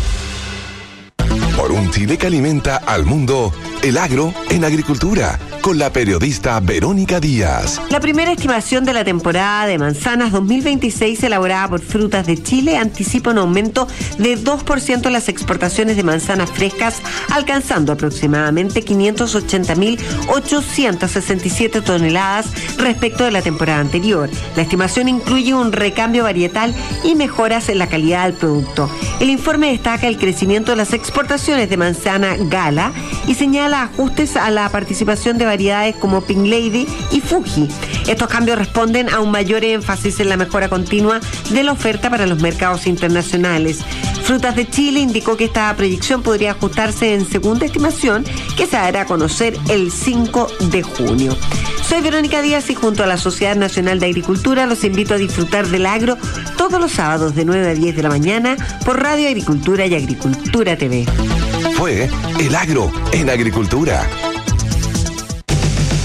Por un Chile que alimenta al mundo, el agro en agricultura, con la periodista Verónica Díaz. La primera estimación de la temporada de manzanas dos mil veintiséis elaborada por Frutas de Chile anticipa un aumento de dos por ciento en las exportaciones de manzanas frescas, alcanzando aproximadamente quinientas ochenta mil ochocientas sesenta y siete toneladas respecto de la temporada anterior. La estimación incluye un recambio varietal y mejoras en la calidad del producto. El informe destaca el crecimiento de las exportaciones de manzana Gala y señala ajustes a la participación de variedades como Pink Lady y Fuji. Estos cambios responden a un mayor énfasis en la mejora continua de la oferta para los mercados internacionales. Frutas de Chile indicó que esta proyección podría ajustarse en segunda estimación, que se dará a conocer el cinco de junio. Soy Verónica Díaz y junto a la Sociedad Nacional de Agricultura los invito a disfrutar del agro todos los sábados de nueve a diez de la mañana por Radio Agricultura y Agricultura T V. Fue El Agro en Agricultura.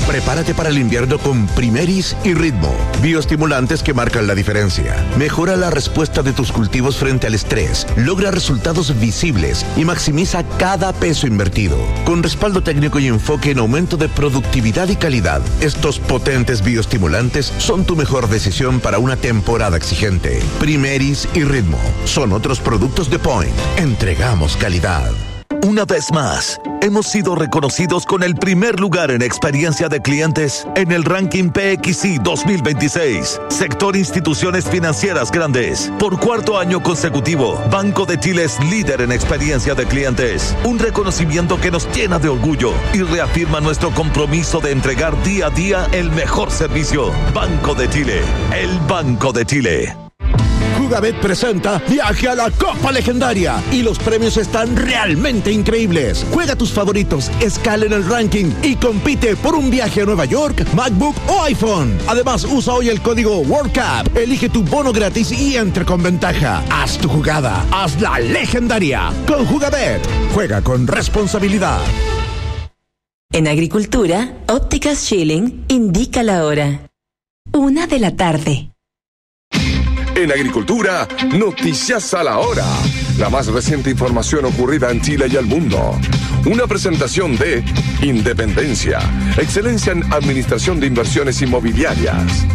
Prepárate para el invierno con Primeris y Ritmo, bioestimulantes que marcan la diferencia. Mejora la respuesta de tus cultivos frente al estrés, logra resultados visibles y maximiza cada peso invertido. Con respaldo técnico y enfoque en aumento de productividad y calidad, estos potentes bioestimulantes son tu mejor decisión para una temporada exigente. Primeris y Ritmo son otros productos de Point. Entregamos calidad. Una vez más, hemos sido reconocidos con el primer lugar en experiencia de clientes en el ranking P X I dos mil veintiséis, sector instituciones financieras grandes. Por cuarto año consecutivo, Banco de Chile es líder en experiencia de clientes. Un reconocimiento que nos llena de orgullo y reafirma nuestro compromiso de entregar día a día el mejor servicio. Banco de Chile, el Banco de Chile. Jugabet presenta Viaje a la Copa Legendaria y los premios están realmente increíbles. Juega tus favoritos, escala en el ranking y compite por un viaje a Nueva York, MacBook o iPhone. Además, usa hoy el código WorldCup, elige tu bono gratis y entre con ventaja. Haz tu jugada, hazla legendaria. Con Jugabet, juega con responsabilidad. En Agricultura, Ópticas Schilling indica la hora. Una de la tarde. En Agricultura, noticias a la hora. La más reciente información ocurrida en Chile y el mundo. Una presentación de Independencia, excelencia en administración de inversiones inmobiliarias.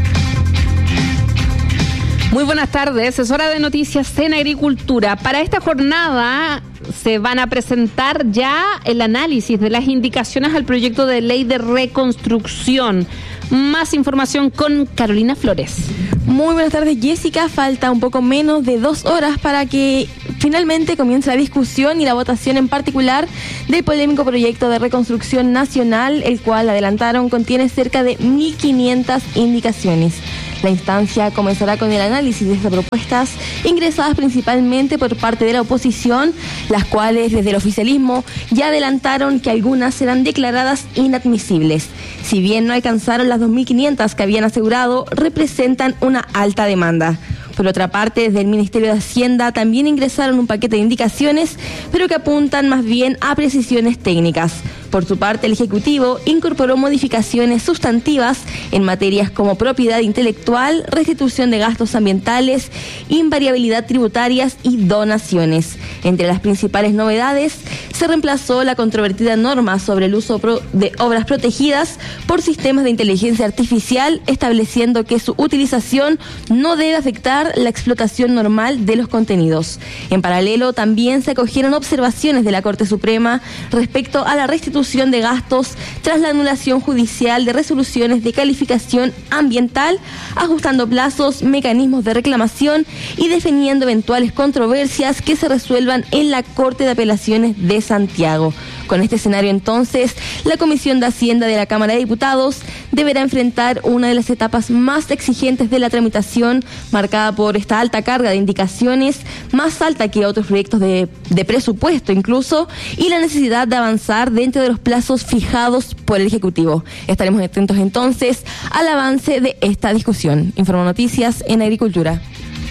Muy buenas tardes, es hora de noticias en Agricultura. Para esta jornada se van a presentar ya el análisis de las indicaciones al proyecto de ley de reconstrucción. Más información con Carolina Flores. Muy buenas tardes, Jessica. Falta un poco menos de dos horas para que finalmente comience la discusión y la votación en particular del polémico proyecto de reconstrucción nacional, el cual, adelantaron, contiene cerca de mil quinientas indicaciones. La instancia comenzará con el análisis de estas propuestas ingresadas principalmente por parte de la oposición, las cuales desde el oficialismo ya adelantaron que algunas serán declaradas inadmisibles. Si bien no alcanzaron las dos mil quinientas que habían asegurado, representan una alta demanda. Por otra parte, desde el Ministerio de Hacienda también ingresaron un paquete de indicaciones, pero que apuntan más bien a precisiones técnicas. Por su parte, el Ejecutivo incorporó modificaciones sustantivas en materias como propiedad intelectual, restitución de gastos ambientales, invariabilidad tributarias y donaciones. Entre las principales novedades, se reemplazó la controvertida norma sobre el uso de obras protegidas por sistemas de inteligencia artificial, estableciendo que su utilización no debe afectar la explotación normal de los contenidos. En paralelo, también se acogieron observaciones de la Corte Suprema respecto a la restitución de gastos tras la anulación judicial de resoluciones de calificación ambiental, ajustando plazos, mecanismos de reclamación y definiendo eventuales controversias que se resuelvan en la Corte de Apelaciones de Santiago. Con este escenario, entonces, la Comisión de Hacienda de la Cámara de Diputados deberá enfrentar una de las etapas más exigentes de la tramitación, marcada por esta alta carga de indicaciones, más alta que otros proyectos de, de presupuesto incluso, y la necesidad de avanzar dentro de los plazos fijados por el Ejecutivo. Estaremos atentos entonces al avance de esta discusión. Informo Noticias en Agricultura.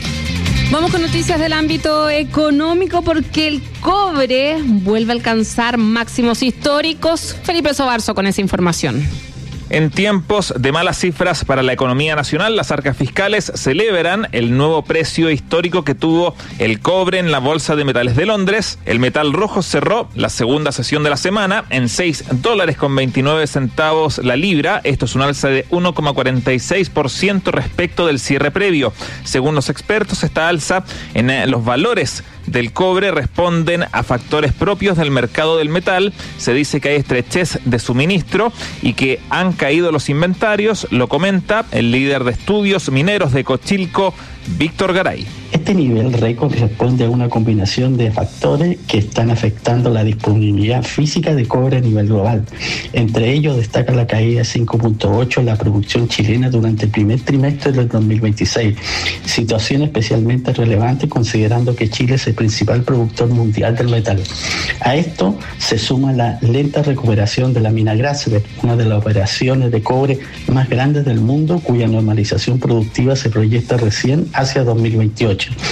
Vamos con noticias del ámbito económico porque el cobre vuelve a alcanzar máximos históricos. Felipe Sobarzo con esa información. En tiempos de malas cifras para la economía nacional, las arcas fiscales celebran el nuevo precio histórico que tuvo el cobre en la Bolsa de Metales de Londres. El metal rojo cerró la segunda sesión de la semana en seis dólares con veintinueve centavos la libra. Esto es un alza de uno coma cuarenta y seis por ciento respecto del cierre previo. Según los expertos, esta alza en los valores del cobre responden a factores propios del mercado del metal. Se dice que hay estrechez de suministro y que han caído los inventarios, lo comenta el líder de estudios mineros de Cochilco, Víctor Garay. Este nivel récord responde a una combinación de factores que están afectando la disponibilidad física de cobre a nivel global. Entre ellos destaca la caída de cinco punto ocho en la producción chilena durante el primer trimestre del dos mil veintiséis, situación especialmente relevante considerando que Chile es el principal productor mundial del metal. A esto se suma la lenta recuperación de la mina Grasberg, una de las operaciones de cobre más grandes del mundo, cuya normalización productiva se proyecta recién hacia dos mil veintiocho.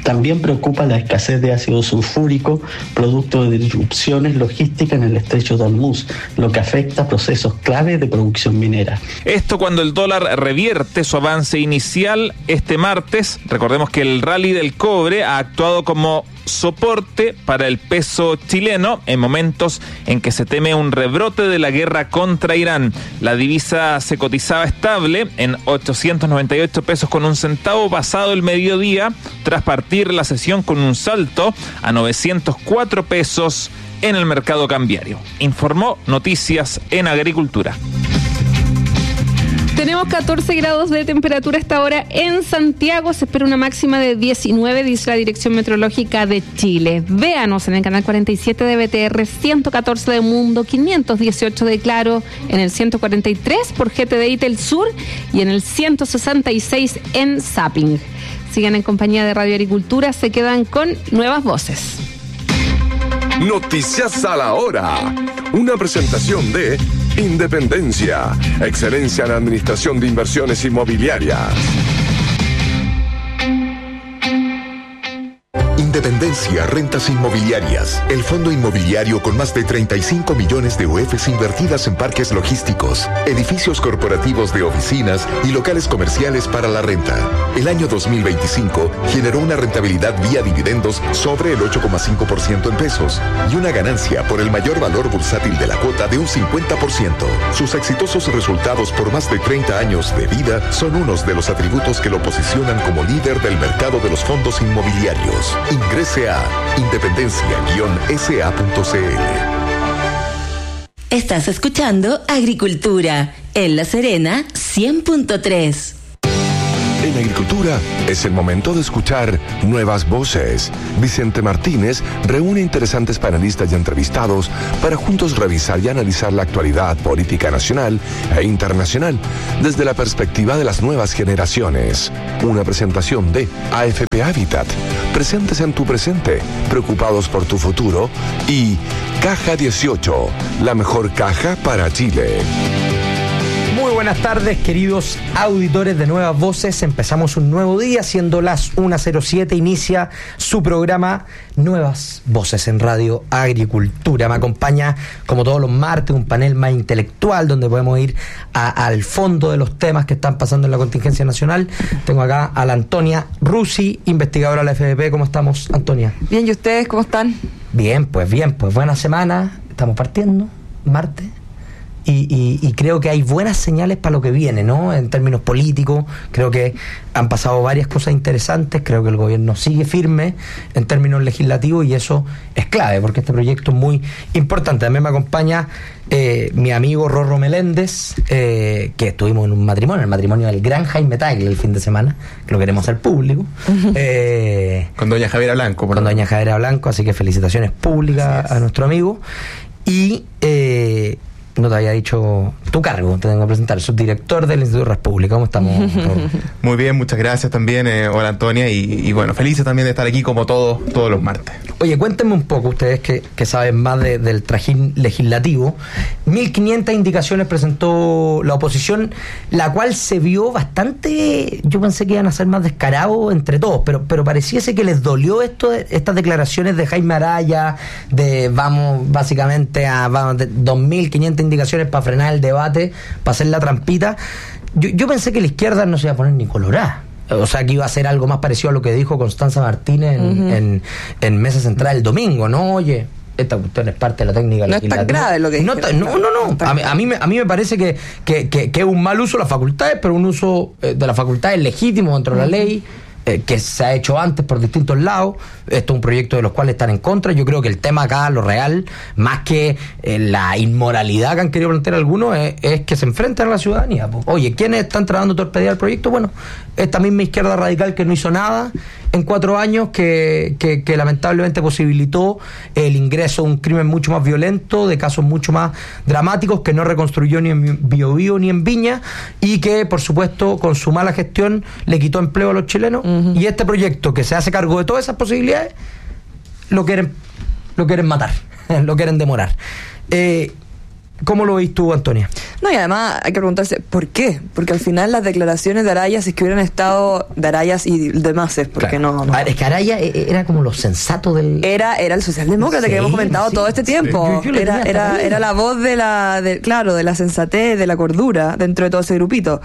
También preocupa la escasez de ácido sulfúrico, producto de disrupciones logísticas en el estrecho de Hormuz, lo que afecta procesos clave de producción minera. Esto cuando el dólar revierte su avance inicial este martes. Recordemos que el rally del cobre ha actuado como soporte para el peso chileno en momentos en que se teme un rebrote de la guerra contra Irán. La divisa se cotizaba estable en ochocientos noventa y ocho pesos con un centavo pasado el mediodía, tras partir la sesión con un salto a novecientos cuatro pesos en el mercado cambiario. Informó Noticias en Agricultura. Tenemos catorce grados de temperatura a esta hora en Santiago. Se espera una máxima de diecinueve, dice la Dirección Meteorológica de Chile. Véanos en el canal cuarenta y siete de B T R, ciento catorce de Mundo, quinientos dieciocho de Claro, en el ciento cuarenta y tres por G T D I Telsur y en el ciento sesenta y seis en Zapping. Sigan en compañía de Radio Agricultura, se quedan con Nuevas Voces. Noticias a la hora. Una presentación de Independencia, excelencia en administración de inversiones inmobiliarias. Independencia Rentas Inmobiliarias, el fondo inmobiliario con más de treinta y cinco millones de U Efes invertidas en parques logísticos, edificios corporativos de oficinas y locales comerciales para la renta. El año dos mil veinticinco generó una rentabilidad vía dividendos sobre el ocho coma cinco por ciento en pesos y una ganancia por el mayor valor bursátil de la cuota de un cincuenta por ciento. Sus exitosos resultados por más de treinta años de vida son unos de los atributos que lo posicionan como líder del mercado de los fondos inmobiliarios. Ingrese a independencia guion S A punto C L. Estás escuchando Agricultura en La Serena cien punto tres. En Agricultura es el momento de escuchar Nuevas Voces. Vicente Martínez reúne interesantes panelistas y entrevistados para juntos revisar y analizar la actualidad política nacional e internacional desde la perspectiva de las nuevas generaciones. Una presentación de A F P Habitat, presentes en tu presente, preocupados por tu futuro, y Caja dieciocho, la mejor caja para Chile. Muy buenas tardes, queridos auditores de Nuevas Voces. Empezamos un nuevo día, siendo las una cero siete, inicia su programa Nuevas Voces en Radio Agricultura. Me acompaña, como todos los martes, un panel más intelectual donde podemos ir a, al fondo de los temas que están pasando en la contingencia nacional. Tengo acá a la Antonia Rusi, investigadora de la F D P. ¿Cómo estamos, Antonia? Bien, ¿y ustedes cómo están? Bien, pues bien, pues buena semana. Estamos partiendo, martes. Y, y, y creo que hay buenas señales para lo que viene, ¿no? En términos políticos, creo que han pasado varias cosas interesantes, creo que el gobierno sigue firme en términos legislativos y eso es clave, porque este proyecto es muy importante. También me acompaña eh, mi amigo Rorro Meléndez, eh, que estuvimos en un matrimonio, el matrimonio del gran Jaime Tagle el fin de semana, que lo queremos hacer público. eh, con doña Javiera Blanco. Con doña Javiera Blanco, así que felicitaciones públicas a nuestro amigo. Y... Eh, no te había dicho tu cargo, te tengo que presentar, subdirector del Instituto de Red Pública. ¿Cómo estamos? Muy bien, muchas gracias también. Eh, hola Antonia, y, y bueno, felices también de estar aquí como todos todos los martes. Oye, cuéntenme un poco, ustedes que, que saben más de, del trajín legislativo. mil quinientas indicaciones presentó la oposición, la cual se vio bastante, yo pensé que iban a ser más descarados entre todos, pero, pero pareciese que les dolió esto, estas declaraciones de Jaime Araya, de vamos básicamente a vamos, de dos mil quinientas indicaciones para frenar el debate, para hacer la trampita. Yo, yo pensé que la izquierda no se iba a poner ni colorada. O sea, que iba a ser algo más parecido a lo que dijo Constanza Martínez en, uh-huh. en, en Mesa Central el domingo, ¿no? Oye, esta cuestión es parte de la técnica no legislativa. No es tan grave lo que no, ta, no, no, no. no a, mí, a, mí me, a mí me parece que, que, que, que es un mal uso de las facultades, pero un uso eh, de las facultades legítimo dentro de uh-huh. la ley, eh, que se ha hecho antes por distintos lados. Esto es un proyecto de los cuales están en contra. Yo creo que el tema acá, lo real, más que eh, la inmoralidad que han querido plantear algunos, es, es que se enfrenten a la ciudadanía. Oye, ¿quiénes están tratando de torpedear el proyecto? Bueno, esta misma izquierda radical que no hizo nada en cuatro años, que, que, que lamentablemente posibilitó el ingreso de un crimen mucho más violento, de casos mucho más dramáticos, que no reconstruyó ni en Biobío ni en Viña, y que, por supuesto, con su mala gestión le quitó empleo a los chilenos. Uh-huh. Y este proyecto, que se hace cargo de todas esas posibilidades, lo quieren, lo quieren matar, lo quieren demorar. Eh, ¿Cómo lo veis tú, Antonia? No, y además hay que preguntarse, ¿por qué? Porque al final las declaraciones de Araya, si es que hubieran estado de Arayas y demás, es porque claro. no, no. Es que Araya era como lo sensato del... Era, era el socialdemócrata sí, que hemos comentado sí, todo este tiempo. Yo, yo era, era, era la voz de la, de, claro, de la sensatez, de la cordura dentro de todo ese grupito.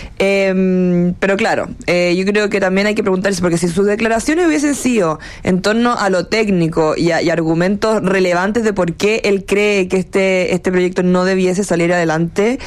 Eh, pero claro, eh, yo creo que también hay que preguntarse, porque si sus declaraciones hubiesen sido en torno a lo técnico y, a, y argumentos relevantes de por qué él cree que este, este proyecto no debiese salir adelante,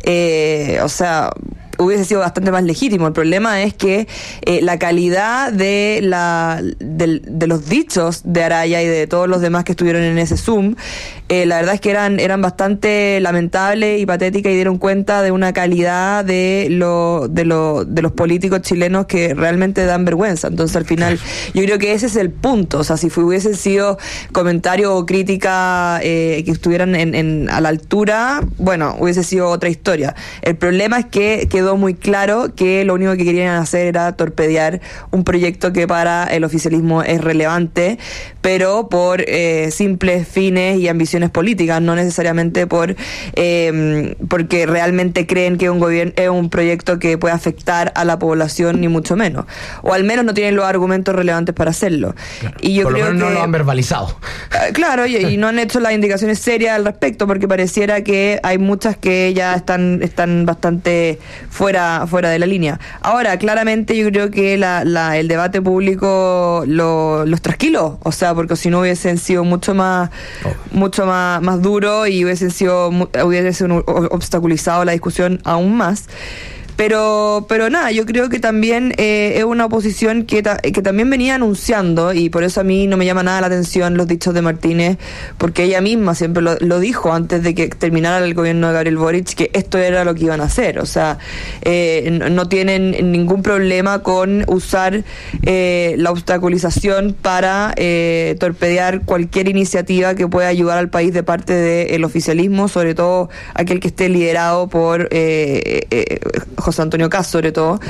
eh, o sea, hubiese sido bastante más legítimo. El problema es que eh, la calidad de la de, de los dichos de Araya y de todos los demás que estuvieron en ese Zoom, eh, la verdad es que eran eran bastante lamentables y patéticas, y dieron cuenta de una calidad de lo de lo de los políticos chilenos que realmente dan vergüenza. Entonces, al final, yo creo que ese es el punto. O sea, si hubiesen sido comentarios o crítica eh, que estuvieran en, en a la altura, bueno, hubiese sido otra historia. El problema es que quedó muy claro que lo único que querían hacer era torpedear un proyecto que para el oficialismo es relevante, pero por eh, simples fines y ambiciones políticas, no necesariamente por eh, porque realmente creen que es un gobierno, es un proyecto que puede afectar a la población, ni mucho menos, o al menos no tienen los argumentos relevantes para hacerlo. Claro. Y yo por creo lo menos que no lo han verbalizado. Uh, claro, y, y no han hecho las indicaciones serias al respecto, porque pareciera que hay muchas que ya están están bastante fuera fuera de la línea. Ahora, claramente yo creo que la, la, el debate público lo, los trasquiló, o sea, porque si no hubiesen sido mucho más oh. mucho más, más duro y hubiesen sido hubiesen obstaculizado la discusión aún más. Pero pero nada, yo creo que también eh, es una oposición que, ta, que también venía anunciando, y por eso a mí no me llama nada la atención los dichos de Martínez, porque ella misma siempre lo, lo dijo antes de que terminara el gobierno de Gabriel Boric, que esto era lo que iban a hacer. O sea, eh, no, no tienen ningún problema con usar eh, la obstaculización para eh, torpedear cualquier iniciativa que pueda ayudar al país de parte del oficialismo, sobre todo aquel que esté liderado por eh, eh, José Antonio Kast, sobre todo. Oh.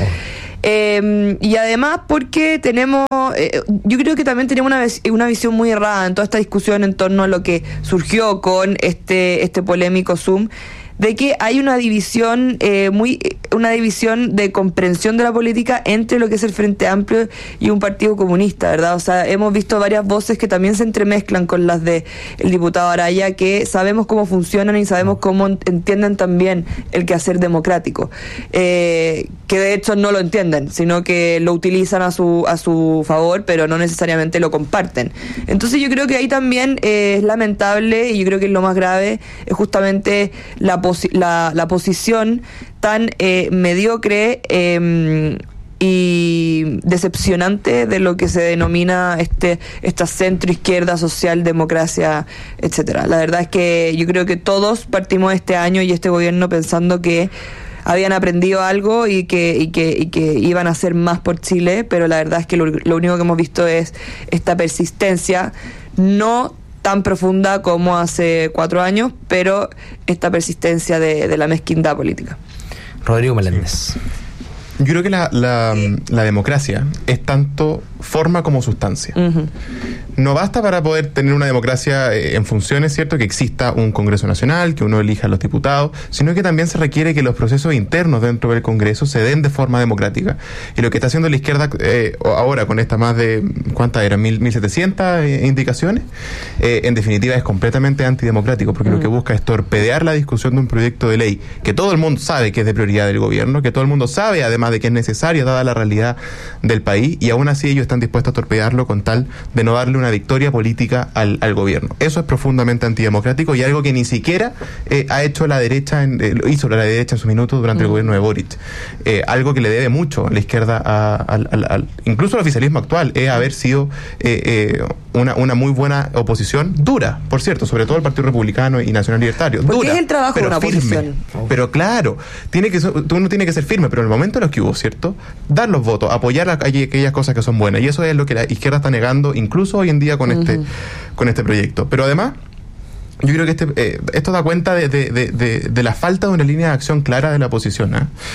Eh, y además porque tenemos, eh, yo creo que también tenemos una, una visión muy errada en toda esta discusión en torno a lo que surgió con este, este polémico Zoom, de que hay una división eh, muy una división de comprensión de la política entre lo que es el Frente Amplio y un partido comunista, ¿verdad? O sea, hemos visto varias voces que también se entremezclan con las de el diputado Araya, que sabemos cómo funcionan y sabemos cómo entienden también el quehacer democrático, eh, que de hecho no lo entienden, sino que lo utilizan a su a su favor, pero no necesariamente lo comparten. Entonces yo creo que ahí también eh, es lamentable, y yo creo que lo más grave es justamente la La, la posición tan eh, mediocre eh, y decepcionante de lo que se denomina este esta centro izquierda, socialdemocracia, etcétera. La verdad es que yo creo que todos partimos este año y este gobierno pensando que habían aprendido algo y que, y que, y que iban a hacer más por Chile, pero la verdad es que lo, lo único que hemos visto es esta persistencia, no tan profunda como hace cuatro años, pero esta persistencia de, de la mezquindad política. Rodrigo Meléndez. Yo creo que la, la, la democracia es tanto forma como sustancia. Uh-huh. No basta para poder tener una democracia eh, en funciones, ¿cierto?, que exista un Congreso Nacional, que uno elija a los diputados, sino que también se requiere que los procesos internos dentro del Congreso se den de forma democrática. Y lo que está haciendo la izquierda eh, ahora con estas más de, ¿cuántas eran? mil setecientas eh, indicaciones, eh, en definitiva es completamente antidemocrático, porque uh-huh. lo que busca es torpedear la discusión de un proyecto de ley que todo el mundo sabe que es de prioridad del gobierno, que todo el mundo sabe además de que es necesario dada la realidad del país, y aún así ellos están dispuestos a torpedearlo con tal de no darle una victoria política al, al gobierno. Eso es profundamente antidemocrático y algo que ni siquiera eh, ha hecho la derecha en, eh, hizo la derecha en su minuto durante mm. el gobierno de Boric. Eh, algo que le debe mucho a la izquierda, a, a, a, a, incluso al oficialismo actual, es haber sido eh, eh, una, una muy buena oposición, dura, por cierto, sobre todo el Partido Republicano y Nacional Libertario. Porque dura, es el trabajo pero de una firme. oposición. Pero claro, tiene que uno tiene que ser firme, pero en el momento en los que hubo, ¿cierto?, dar los votos, apoyar aquellas cosas que son buenas, y eso es lo que la izquierda está negando incluso hoy en día con uh-huh. este con este proyecto. Pero además yo creo que este eh, esto da cuenta de, de, de, de, de la falta de una línea de acción clara de la oposición, ¿eh?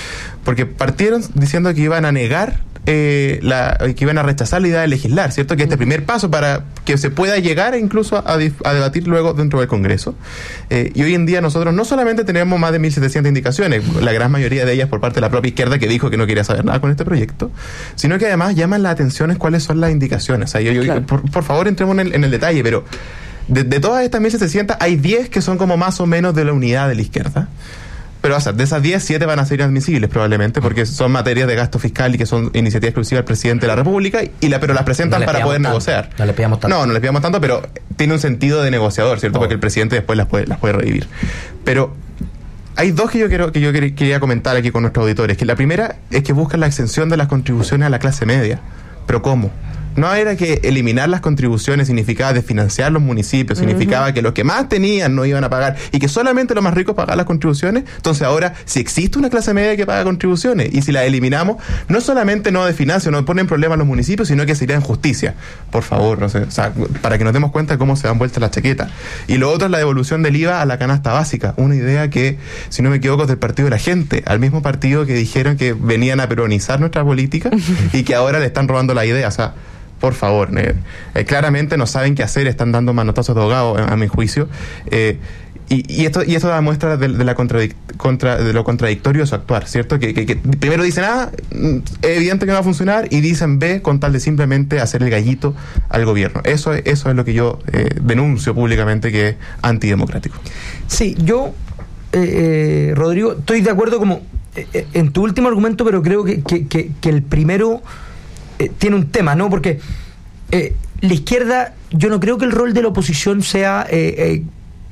Porque partieron diciendo que iban a negar, eh, la, que iban a rechazar la idea de legislar, ¿cierto? Que este primer paso para que se pueda llegar incluso a, a debatir luego dentro del Congreso. Eh, y hoy en día nosotros no solamente tenemos más de mil setecientas indicaciones, la gran mayoría de ellas por parte de la propia izquierda que dijo que no quería saber nada con este proyecto, sino que además llaman la atención en cuáles son las indicaciones. O sea, yo, yo, claro. por, por favor, entremos en el, en el detalle, pero de, de todas estas mil setecientas hay diez que son como más o menos de la unidad de la izquierda. Pero o sea, de esas diez, siete van a ser inadmisibles probablemente, porque son materias de gasto fiscal y que son iniciativa exclusiva del presidente de la República, y la, pero las presentan no para poder tanto, negociar. No le pidamos tanto. No, no le pidamos tanto, pero tiene un sentido de negociador, ¿cierto? Oh. Porque el presidente después las puede, las puede revivir. Pero hay dos que yo quiero que yo quería comentar aquí con nuestros auditores. Que la primera es que buscan la exención de las contribuciones a la clase media. ¿Pero cómo? No era que eliminar las contribuciones significaba desfinanciar los municipios, significaba uh-huh. que los que más tenían no iban a pagar y que solamente los más ricos pagaban las contribuciones. Entonces ahora, si existe una clase media que paga contribuciones y si la eliminamos, no solamente no desfinancia, no ponen problemas los municipios, sino que sería injusticia. Por favor, no sé, o sea, para que nos demos cuenta de cómo se dan vueltas las chaquetas. Y lo otro es la devolución del I V A a la canasta básica, una idea que, si no me equivoco, es del Partido de la Gente, al mismo partido que dijeron que venían a peronizar nuestra política y que ahora le están robando la idea. O sea, por favor, eh, eh, claramente no saben qué hacer, están dando manotazos de ahogado, a, a mi juicio, eh, y, y esto y esto da muestra de, de la contradic- contra, de lo contradictorio de su actuar, ¿cierto? Que, que, que primero dicen A, es evidente que no va a funcionar, y dicen B con tal de simplemente hacer el gallito al gobierno. Eso, eso es lo que yo eh, denuncio públicamente, que es antidemocrático. Sí, yo, eh, eh, Rodrigo, estoy de acuerdo como eh, en tu último argumento, pero creo que, que, que, que el primero Eh, tiene un tema, ¿no? Porque eh, la izquierda, yo no creo que el rol de la oposición sea eh, eh,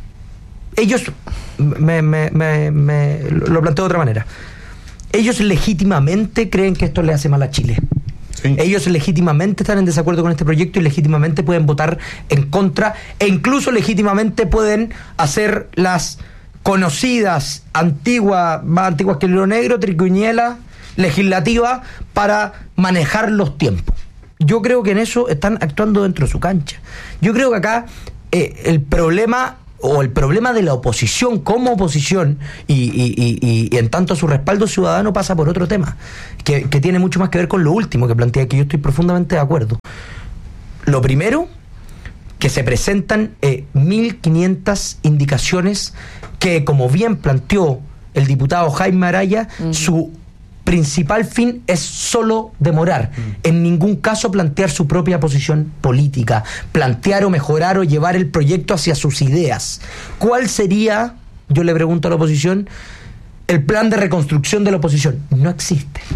ellos me, me, me, me lo planteo de otra manera. Ellos legítimamente creen que esto le hace mal a Chile. Sí. Ellos legítimamente están en desacuerdo con este proyecto y legítimamente pueden votar en contra, e incluso legítimamente pueden hacer las conocidas antiguas, más antiguas que el hilo negro, triquiñuelas legislativa para manejar los tiempos. Yo creo que en eso están actuando dentro de su cancha. Yo creo que acá eh, el problema o el problema de la oposición como oposición y, y, y, y en tanto su respaldo ciudadano pasa por otro tema que, que tiene mucho más que ver con lo último que plantea, que yo estoy profundamente de acuerdo. Lo primero, que se presentan eh, mil quinientas indicaciones que, como bien planteó el diputado Jaime Araya, uh-huh. su principal fin es solo demorar, mm. en ningún caso plantear su propia posición política, plantear o mejorar o llevar el proyecto hacia sus ideas. ¿Cuál sería, yo le pregunto a la oposición, el plan de reconstrucción de la oposición? No existe.